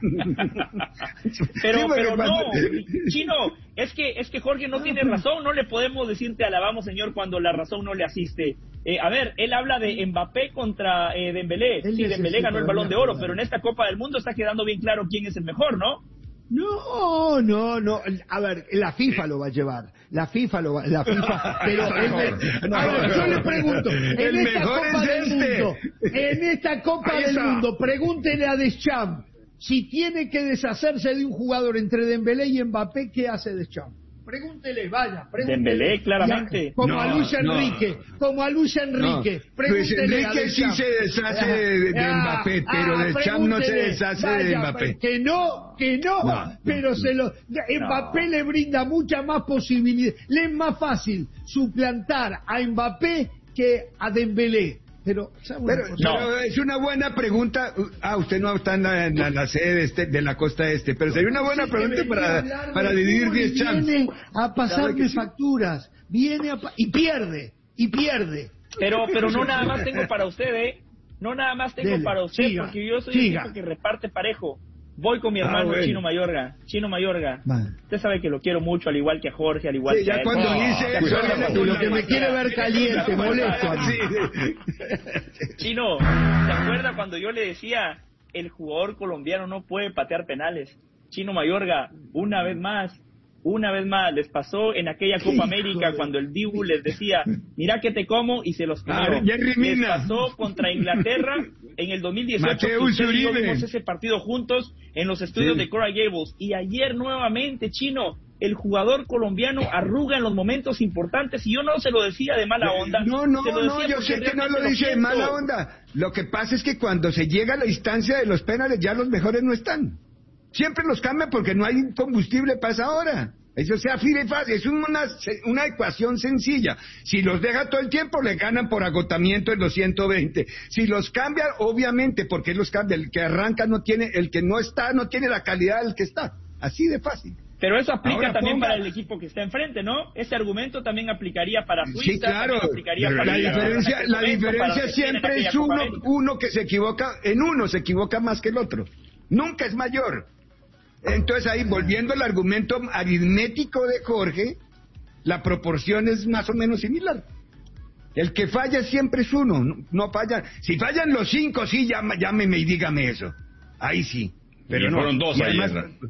pero sí, pero no, Chino, es que es que Jorge no tiene razón, no le podemos decir te alabamos, señor, cuando la razón no le asiste. Eh, a ver, él habla de Mbappé contra eh, Dembélé. Él sí, Dembélé ganó el Balón de Oro, pero en esta Copa del Mundo está quedando bien claro quién es el mejor, ¿no? No, no, no. A ver, la FIFA lo va a llevar. La FIFA lo va, la FIFA. Pero el, no, a ver, yo le pregunto. En el esta mejor Copa es del este. Mundo, en esta Copa del Mundo, pregúntele a Deschamps si tiene que deshacerse de un jugador entre Dembélé y Mbappé, ¿qué hace Deschamps? Pregúntele, vaya, pregúntele. Dembélé, claramente. Como no, a Luis Enrique, no. como a Luis Enrique. No. Pregúntele Luis Enrique a sí se deshace de, de ah, Mbappé, pero ah, Deschamps no se deshace vaya, de Mbappé. Que no, que no, no pero no, se lo... Mbappé no. le brinda mucha más posibilidad. Le es más fácil suplantar a Mbappé que a Dembélé. Pero, pero, pero es una buena pregunta. Ah, usted no está en la, en la, la sede de, este, de la costa este, pero sería una buena sí, pregunta para, para dividir diez chances. Viene a pasarme sí. facturas, viene a pa y pierde, y pierde. Pero, pero no nada más tengo para usted, ¿eh? No nada más tengo Dele, para usted, siga, porque yo soy siga. el tipo que reparte parejo. Voy con mi hermano ah, bueno. Chino Mayorga. Chino Mayorga. Vale. Usted sabe que lo quiero mucho, al igual que a Jorge, al igual sí, que a él. Ya cuando no, dice eso, lo, lo que me quiere ver caliente, molesto. Sí. Chino, ¿se acuerda cuando yo le decía el jugador colombiano no puede patear penales? Chino Mayorga, una vez más, una vez más, les pasó en aquella Copa América cuando el Dibu les decía, mira que te como, y se los comió. Ah, les pasó contra Inglaterra en el dos mil dieciocho, que ustedes y yo vimos ese partido juntos en los estudios sí. de Coral Gables. Y ayer nuevamente, Chino, el jugador colombiano arruga en los momentos importantes, y yo no se lo decía de mala onda. No, no, no, yo sé que no lo dice de mala onda. Lo que pasa es que cuando se llega a la instancia de los penales, ya los mejores no están. Siempre los cambian porque no hay combustible para esa hora. Eso sea fácil y fácil, es una, una ecuación sencilla. Si los deja todo el tiempo, le ganan por agotamiento en los ciento veinte. Si los cambia, obviamente, porque los cambia. El que arranca no tiene, el que no está, no tiene la calidad del que está. Así de fácil. Pero eso aplica Ahora también ponga... para el equipo que está enfrente, ¿no? Ese argumento también aplicaría para Suiza. Sí, claro. Aplicaría para la, diferencia, la diferencia siempre es uno, uno que se equivoca, en uno se equivoca más que el otro. Nunca es mayor. Entonces ahí, volviendo al argumento aritmético de Jorge, la proporción es más o menos similar. El que falla siempre es uno, no, no falla. Si fallan los cinco, sí, llama, llámeme y dígame eso. Ahí sí. Pero no, fueron dos y además, ayer.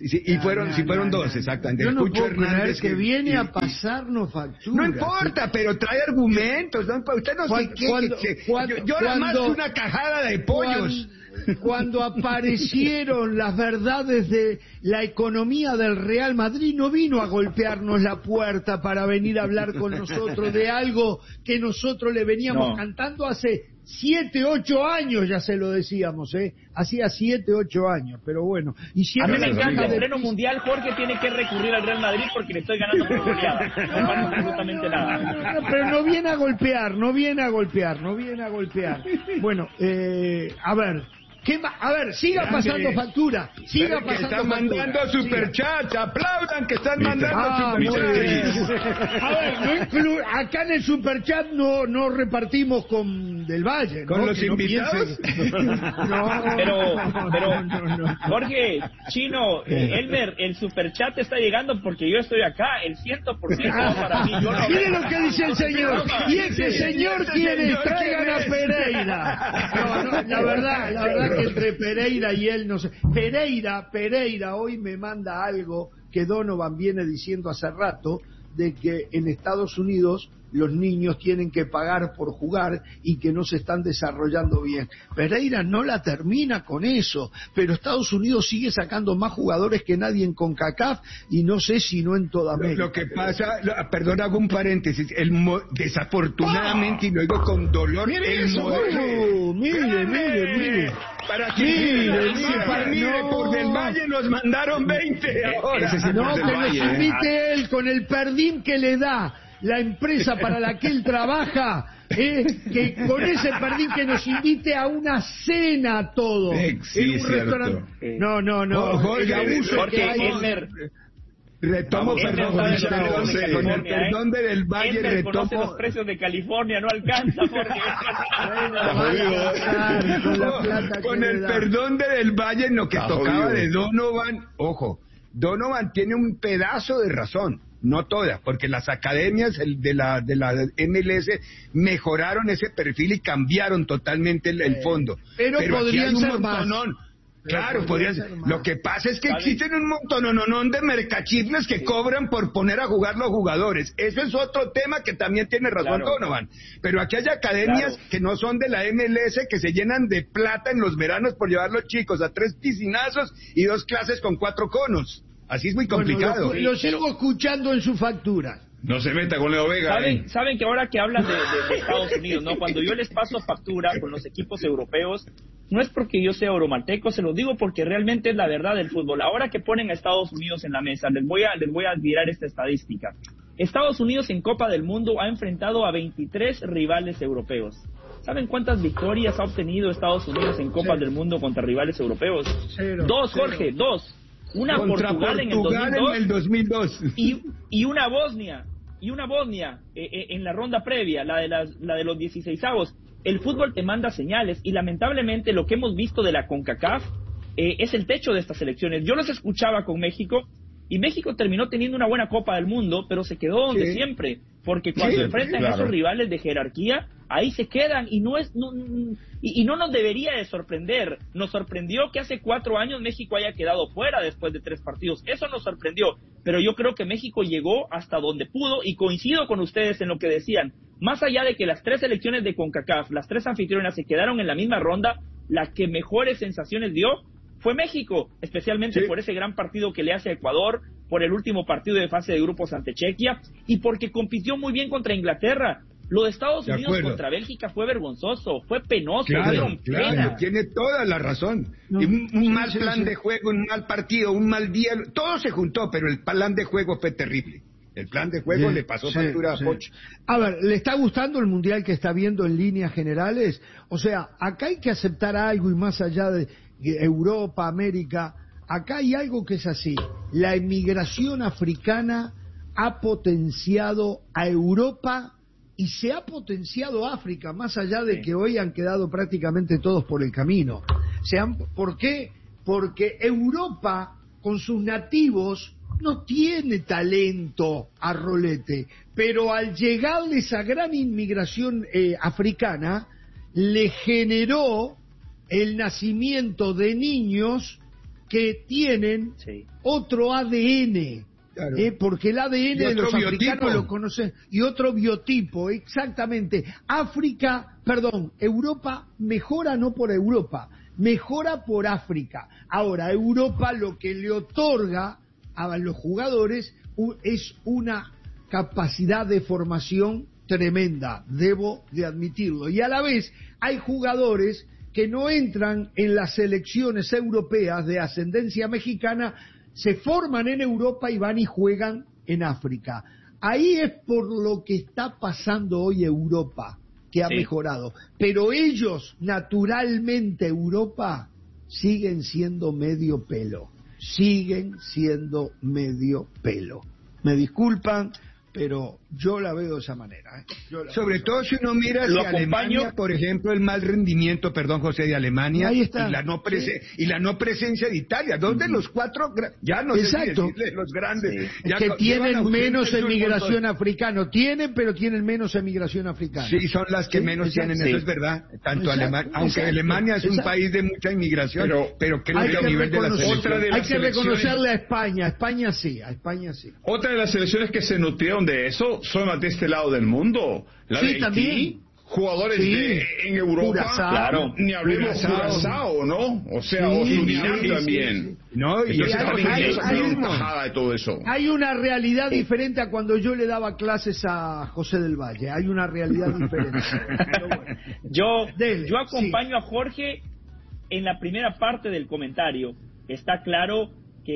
Sí, y fueron, no, sí fueron no, dos, no, exactamente. Yo no Cucho puedo Hernández que, que viene y, a pasarnos factura. No importa, pero trae argumentos. ¿no? Usted no cuando, sé cuando, qué. Cuando, yo yo era más que una cajada de pollos. Cuando, cuando aparecieron las verdades de la economía del Real Madrid, no vino a golpearnos la puerta para venir a hablar con nosotros de algo que nosotros le veníamos no. cantando hace siete, ocho años, ya se lo decíamos, ¿eh? Hacía siete, ocho años, pero bueno. Y a mí me encanta, el estreno mundial, Jorge tiene que recurrir al Real Madrid porque le estoy ganando por goleada. No pasa absolutamente nada. No, pero no viene a golpear, no viene a golpear, no viene a golpear. Bueno, eh, a ver... ¿Qué ma- a ver, siga pasando factura, siga que pasando están factura. mandando superchats, aplaudan que están mandando ah, superchats. A ver, no inclu- acá en el superchat no no repartimos con Del Valle, ¿no? ¿Con los que invitados? No, no, pero, pero no, no, no. Jorge, Chino, eh, Elmer, el superchat está llegando porque yo estoy acá, el cien por ciento para mí. Yo no Mire lo que dice el señor, y ese señor quiere, traigan a Pereira. No, no, la verdad, la verdad que entre Pereira y él no sé. Pereira, Pereira hoy me manda algo que Donovan viene diciendo hace rato, de que en Estados Unidos los niños tienen que pagar por jugar y que no se están desarrollando bien. Pereira no la termina con eso, pero Estados Unidos sigue sacando más jugadores que nadie en CONCACAF y no sé si no en toda América. Lo, lo que pasa, lo, perdón, hago un paréntesis, el mo, desafortunadamente, ¡oh! Y lo digo con dolor, mire el eso, modelo, mire, mire, mire. Para que mire, mire, mire, mire, por Del Valle nos mandaron veinte ahora. No, que nos invite él con el perdín que le da la empresa para la que él trabaja, eh, que con ese perdín que nos invite a una cena a todos. Sí, en un restaurante. No, no, no. Oh, Jorge, abuso Jorge, que hay... Elmer, Retomo, Vamos, perdón, con el perdón, de, con el perdón de Del Valle, Elmer retomo. Los precios de California no alcanza porque... con, con el perdón de Del Valle en lo que tocaba de Donovan, ojo, Donovan tiene un pedazo de razón. No todas, porque las academias de la de la M L S mejoraron ese perfil y cambiaron totalmente el, el fondo. Pero, pero podrían ser más. Claro, podrían ser más. Lo que pasa es que ¿sabe? Existen un montón de mercachifles que sí. cobran por poner a jugar los jugadores. Eso es otro tema que también tiene razón claro. Donovan. Pero aquí hay academias claro. que no son de la M L S que se llenan de plata en los veranos por llevar los chicos a tres piscinazos y dos clases con cuatro conos. Así es muy complicado. Bueno, lo, lo sigo pero... escuchando en su factura. No se meta con Leo Vega. ¿Saben, eh. saben que ahora que hablan de, de, de Estados Unidos, ¿no? Cuando yo les paso factura con los equipos europeos, no es porque yo sea euromanteco, se lo digo porque realmente es la verdad del fútbol. Ahora que ponen a Estados Unidos en la mesa, les voy a, les voy a admirar esta estadística. Estados Unidos en Copa del Mundo ha enfrentado a veintitrés rivales europeos. ¿Saben cuántas victorias ha obtenido Estados Unidos en Copas del Mundo contra rivales europeos? Cero, dos, cero. Jorge, dos. Una Contra Portugal, Portugal en el dos mil dos y, y una Bosnia y una Bosnia eh, eh, en la ronda previa, la de las, la de los dieciseisavos. El fútbol te manda señales y lamentablemente lo que hemos visto de la CONCACAF eh, es el techo de estas elecciones. Yo los escuchaba con México y México terminó teniendo una buena Copa del Mundo, pero se quedó donde sí. siempre, porque cuando sí, enfrentan claro. a esos rivales de jerarquía, ahí se quedan y no es no, y, y no nos debería de sorprender. Nos sorprendió que hace cuatro años México haya quedado fuera después de tres partidos. Eso nos sorprendió, pero yo creo que México llegó hasta donde pudo y coincido con ustedes en lo que decían. Más allá de que las tres selecciones de CONCACAF, las tres anfitrionas se quedaron en la misma ronda, la que mejores sensaciones dio fue México, especialmente sí. por ese gran partido que le hace a Ecuador, por el último partido de fase de grupos ante Chequia, y porque compitió muy bien contra Inglaterra. Lo de Estados de Unidos acuerdo. contra Bélgica fue vergonzoso, fue penoso, claro, claro, pena. Tiene toda la razón. No, y un, un sí, mal sí, plan sí. de juego, un mal partido, un mal día, todo se juntó, pero el plan de juego fue terrible. El plan de juego sí, le pasó sí, factura sí. a Poch. A ver, ¿le está gustando el mundial que está viendo en líneas generales? O sea, acá hay que aceptar algo y más allá de Europa, América, acá hay algo que es así. La emigración africana ha potenciado a Europa y se ha potenciado a África, más allá de que hoy han quedado prácticamente todos por el camino. Se han, ¿por qué? Porque Europa, con sus nativos, no tiene talento a rolete, pero al llegarle esa gran inmigración eh, africana, le generó el nacimiento de niños que tienen sí. otro A D N. Claro. Eh, porque el A D N de los biotipo. africanos lo conocen, y otro biotipo, exactamente. África, perdón, Europa mejora no por Europa, mejora por África. Ahora, Europa lo que le otorga a los jugadores es una capacidad de formación tremenda, debo de admitirlo. Y a la vez hay jugadores que no entran en las selecciones europeas de ascendencia mexicana, se forman en Europa y van y juegan en África. Ahí es por lo que está pasando hoy Europa, que ha sí. mejorado. Pero ellos, naturalmente, Europa, siguen siendo medio pelo. Siguen siendo medio pelo. Me disculpan, pero yo la veo de esa manera. ¿eh? La Sobre veo. todo si uno mira hacia Alemania, por ejemplo, el mal rendimiento, perdón, José, de Alemania, Ahí está. y la no prese- sí. y la no presencia de Italia, dos de los cuatro, ya no Exacto. sé si decirle los grandes, sí. ya que co- tienen menos emigración africana, tienen, pero tienen menos emigración africana. Sí, son las que sí, menos exacto. tienen, eso es verdad, tanto Alemania, aunque exacto, Alemania es un exacto. país de mucha inmigración, pero, pero creo que a nivel de la otra de las hay que reconocerle a España, a España sí, a España sí. Otra de las selecciones que se nutrieron de eso son las de este lado del mundo, la sí, de Haití, también. jugadores sí. de, en Europa, Curazao, claro, ni hablemos de Curazao, ¿no? O sea, sí, o Surinam sí, también. Sí, sí. No, y entonces hay, también hay, ellos hay, han tajada de todo eso. Hay una realidad diferente a cuando yo le daba clases a José del Valle, hay una realidad diferente. Pero bueno. Yo, Dele, yo acompaño sí. a Jorge en la primera parte del comentario. Está claro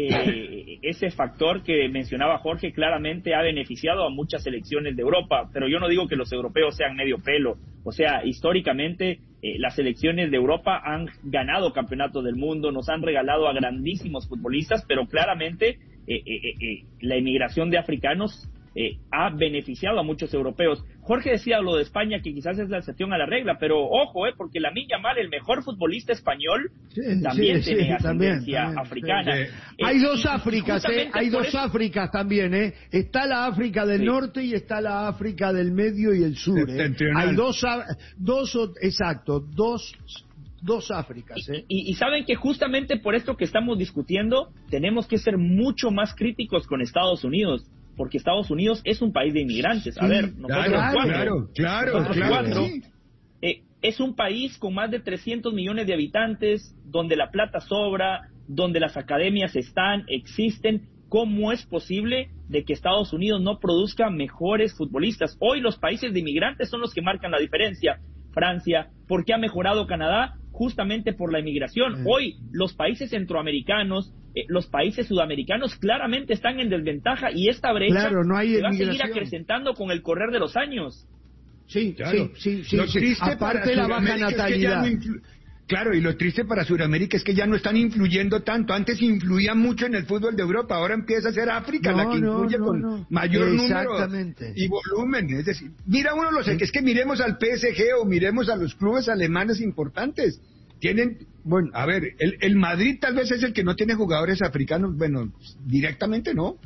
que ese factor que mencionaba Jorge claramente ha beneficiado a muchas selecciones de Europa, pero yo no digo que los europeos sean medio pelo. O sea, históricamente eh, las selecciones de Europa han ganado campeonatos del mundo, nos han regalado a grandísimos futbolistas, pero claramente eh, eh, eh, la inmigración de africanos Eh, ha beneficiado a muchos europeos. Jorge decía lo de España, que quizás es la excepción a la regla, pero ojo, eh, porque Lamine Yamal, el mejor futbolista español, sí, también sí, tiene sí, ascendencia también, africana. Sí, sí. Eh, hay dos y, Áfricas, y eh, hay dos eso... Áfricas también, eh. Está la África del sí. norte y está la África del medio y el sur. Eh. Hay dos, dos, exacto, dos. Dos Áfricas, ¿eh? Y, y, y saben que justamente por esto que estamos discutiendo, tenemos que ser mucho más críticos con Estados Unidos, porque Estados Unidos es un país de inmigrantes. A sí, ver, nosotros claro, cuatro, claro, claro, nosotros claro, cuatro sí. eh, es un país con más de trescientos millones de habitantes, donde la plata sobra, donde las academias están, existen. ¿Cómo es posible de que Estados Unidos no produzca mejores futbolistas? Hoy los países de inmigrantes son los que marcan la diferencia. Francia, ¿por qué ha mejorado Canadá? Justamente por la inmigración. Mm. Hoy los países centroamericanos, eh, los países sudamericanos claramente están en desventaja, y esta brecha claro, no hay se va a seguir acrecentando con el correr de los años. Sí, claro. sí, sí, sí. Lo triste aparte de la baja natalidad. Es que Claro, y lo triste para Sudamérica es que ya no están influyendo tanto. Antes influían mucho en el fútbol de Europa, ahora empieza a ser África no, la que influye no, no, con no. mayor número y volumen. Es decir, mira uno los sí. es que miremos al P S G o miremos a los clubes alemanes importantes. Tienen, bueno, a ver, el, el Madrid tal vez es el que no tiene jugadores africanos, bueno, directamente no.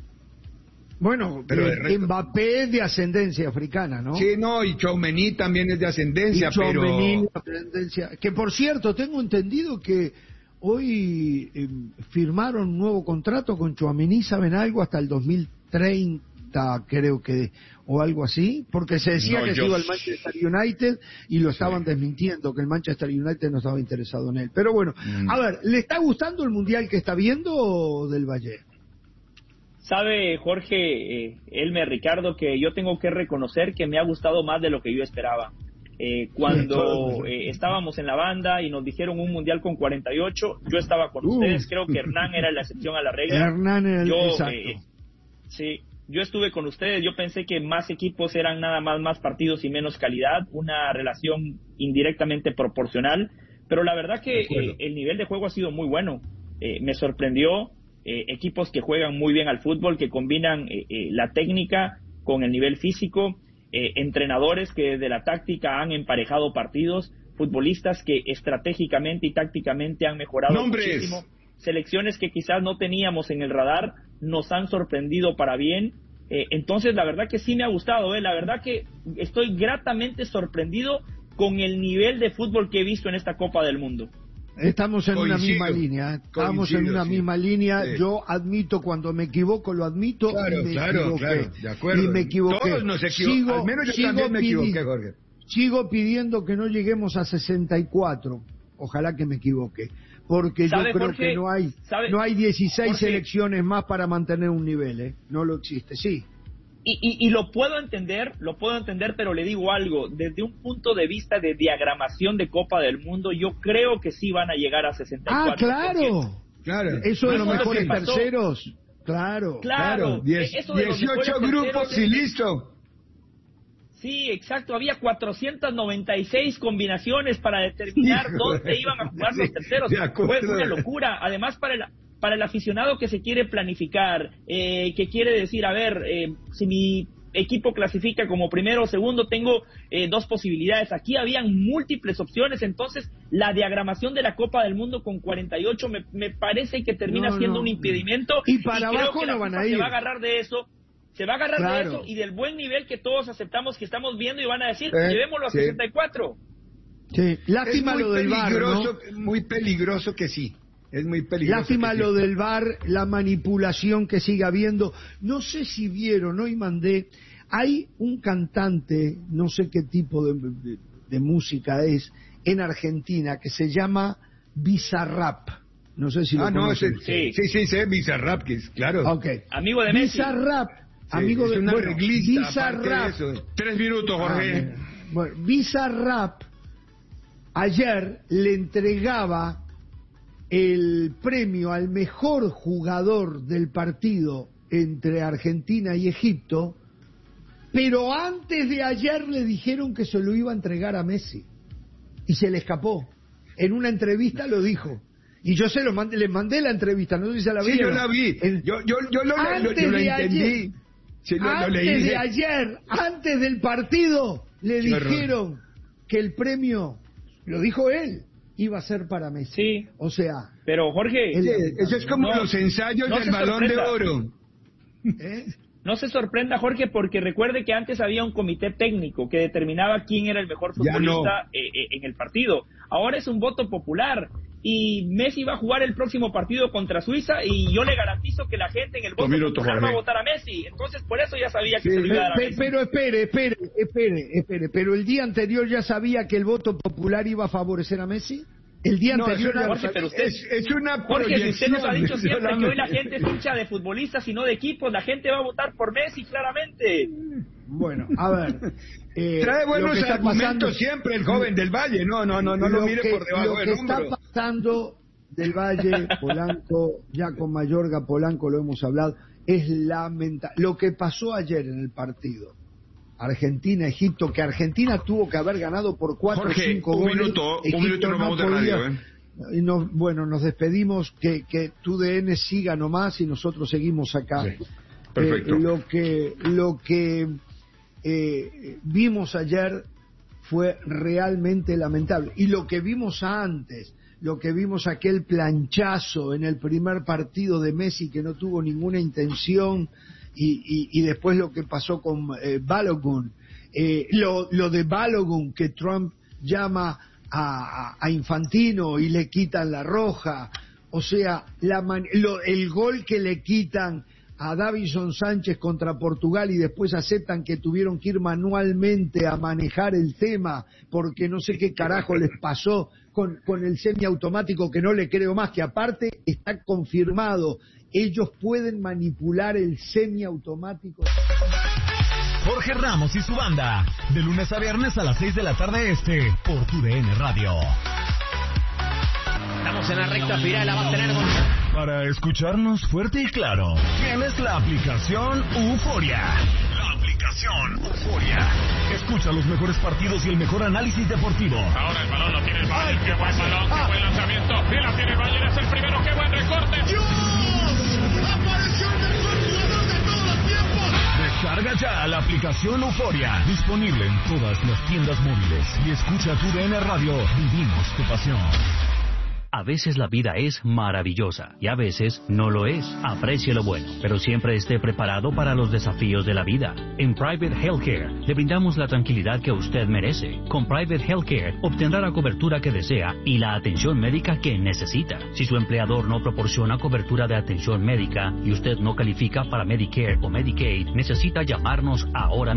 Bueno, pero eh, Mbappé es de ascendencia africana, ¿no? Sí, no, y Tchouaméni también es de ascendencia, y Tchouaméni pero... de ascendencia. Que por cierto, tengo entendido que hoy eh, firmaron un nuevo contrato con Tchouaméni, ¿saben algo? Hasta el dos mil treinta, creo que, o algo así, porque se decía no, que yo... se iba al Manchester United y lo estaban sí. desmintiendo, que el Manchester United no estaba interesado en él. Pero bueno, mm. a ver, ¿le está gustando el Mundial que está viendo del Valle? Sabe, Jorge, eh, Elmer, Ricardo, que yo tengo que reconocer que me ha gustado más de lo que yo esperaba. Eh, cuando eh, estábamos en la banda y nos dijeron un mundial con cuarenta y ocho, yo estaba con uh. ustedes, creo que Hernán era la excepción a la regla. Hernán era el yo, exacto. Eh, sí, yo estuve con ustedes, yo pensé que más equipos eran nada más más partidos y menos calidad, una relación indirectamente proporcional, pero la verdad que eh, el nivel de juego ha sido muy bueno. Eh, me sorprendió. Eh, equipos que juegan muy bien al fútbol, que combinan eh, eh, la técnica con el nivel físico, eh, entrenadores que desde la táctica han emparejado partidos, futbolistas que estratégicamente y tácticamente han mejorado ¡Nombres! muchísimo, selecciones que quizás no teníamos en el radar, nos han sorprendido para bien. Eh, entonces la verdad que sí me ha gustado, eh, la verdad que estoy gratamente sorprendido con el nivel de fútbol que he visto en esta Copa del Mundo. Estamos en Coincido. una misma línea. Estamos Coincido, en una sí. misma línea. Sí. Yo admito cuando me equivoco, lo admito. Claro, y me claro, equivoqué. claro. De acuerdo. Y me equivoqué. Todos nos equivocamos. Sigo, Al menos yo sigo también me equivoqué, Jorge. Sigo pidiendo que no lleguemos a sesenta y cuatro. Ojalá que me equivoque. Porque yo creo Jorge, que no hay sabe, no hay dieciséis Jorge, selecciones más para mantener un nivel, ¿eh? No lo existe, sí. Y, y, y lo puedo entender, lo puedo entender, pero le digo algo, desde un punto de vista de diagramación de Copa del Mundo, yo creo que sí van a llegar a sesenta y cuatro. Ah, claro, claro. Eso de los mejores terceros, claro, claro. Diez, eso de dieciocho grupos y listo. Sí, exacto, había cuatrocientas noventa y seis combinaciones para determinar sí, dónde iban a jugar los terceros. Fue una locura, además para el, para el aficionado que se quiere planificar, eh, que quiere decir, a ver, eh, si mi equipo clasifica como primero o segundo, tengo eh, dos posibilidades. Aquí habían múltiples opciones, entonces la diagramación de la Copa del Mundo con cuarenta y ocho me, me parece que termina no, siendo no. un impedimento. Y para y abajo creo que no van a ir. Se va a agarrar de eso. Se va a agarrar claro. de eso y del buen nivel que todos aceptamos que estamos viendo y van a decir, eh, llevémoslo a sí. sesenta y cuatro. Sí, lástima lo del V A R, ¿no? Muy peligroso que sí. Es muy peligroso. Lástima lo sí. del V A R, la manipulación que sigue habiendo. No sé si vieron, hoy mandé, hay un cantante, no sé qué tipo de, de, de música es, en Argentina, que se llama Bizarrap. No sé si lo ah, no, conocen. Sí, sí, sí, sí, Bizarrap, que es, claro. Okay. Amigo de Messi. Bizarrap. Sí, Amigo es de una bueno, reglista, Bizarrap. de Tres minutos, Jorge. Ah, bueno, Bizarrap ayer le entregaba el premio al mejor jugador del partido entre Argentina y Egipto, pero antes de ayer le dijeron que se lo iba a entregar a Messi y se le escapó. En una entrevista lo dijo. Y yo se lo mandé, le mandé la entrevista, no sé si se la vi. Sí, yo la vi. El, yo, yo, yo lo, antes lo, yo lo de entendí. Ayer, sí, lo, antes lo leí. de ayer, antes del partido, le Qué dijeron horror. que el premio, lo dijo él, iba a ser para Messi. Sí. O sea... Pero Jorge... Sí, eso es como no, los ensayos no del Balón sorprenda. de Oro. ¿Eh? No se sorprenda, Jorge, porque recuerde que antes había un comité técnico que determinaba quién era el mejor futbolista no. eh, eh, en el partido. Ahora es un voto popular y Messi va a jugar el próximo partido contra Suiza y yo le garantizo que la gente en el voto minutos, popular Jorge. va a votar a Messi. Entonces, por eso ya sabía que sí, se lo iba a dar a pe, Messi. Pero espere, espere, espere, espere. ¿Pero el día anterior ya sabía que el voto popular iba a favorecer a Messi? El día no, anterior... No, Jorge, pero usted, es, es una Jorge, si usted nos ha dicho siempre solamente. que hoy la gente es hincha de futbolistas y no de equipos, la gente va a votar por Messi, claramente. Bueno, a ver... Eh, Trae buenos argumentos pasando, siempre el joven del Valle, no, no, no, no lo, lo mire que, por debajo del hombro. Lo que está pasando del Valle, Polanco, ya con Mayorga, Polanco lo hemos hablado, es lamentable. Lo que pasó ayer en el partido, Argentina-Egipto, que Argentina tuvo que haber ganado por cuatro o cinco un goles. Minuto, Egipto un minuto nos vamos no de podía, radio, ¿eh? Y nos, bueno, nos despedimos, que, que tu D N siga nomás y nosotros seguimos acá. Sí. Perfecto. Eh, lo que, lo que eh, vimos ayer fue realmente lamentable. Y lo que vimos antes, lo que vimos aquel planchazo en el primer partido de Messi que no tuvo ninguna intención, y, y, y después lo que pasó con eh, Balogun, eh, lo, lo de Balogun que Trump llama a, a, a Infantino y le quitan la roja, o sea, la man, lo, el gol que le quitan a Davinson Sánchez contra Portugal y después aceptan que tuvieron que ir manualmente a manejar el tema porque no sé qué carajo les pasó con, con el semiautomático, que no le creo más, que aparte está confirmado, ellos pueden manipular el semiautomático. Jorge Ramos y su banda, de lunes a viernes a las seis de la tarde este, por tu D N Radio. Estamos en la recta final, la va a tener Gonzalo. Para escucharnos fuerte y claro, tienes la aplicación Euforia. La aplicación Euforia. Escucha los mejores partidos y el mejor análisis deportivo. Ahora el balón lo tiene el Bayern. Qué buen balón, qué buen lanzamiento. Y la tiene el Bayern, es el primero. Qué buen recorte. ¡Dios! ¡Apareció el mejor jugador de todos los tiempos! Descarga ya la aplicación Euforia. Disponible en todas las tiendas móviles. Y escucha tu D N Radio. Vivimos tu pasión. A veces la vida es maravillosa y a veces no lo es. Aprecie lo bueno, pero siempre esté preparado para los desafíos de la vida. En Private Healthcare le brindamos la tranquilidad que usted merece. Con Private Healthcare obtendrá la cobertura que desea y la atención médica que necesita. Si su empleador no proporciona cobertura de atención médica y usted no califica para Medicare o Medicaid, necesita llamarnos ahora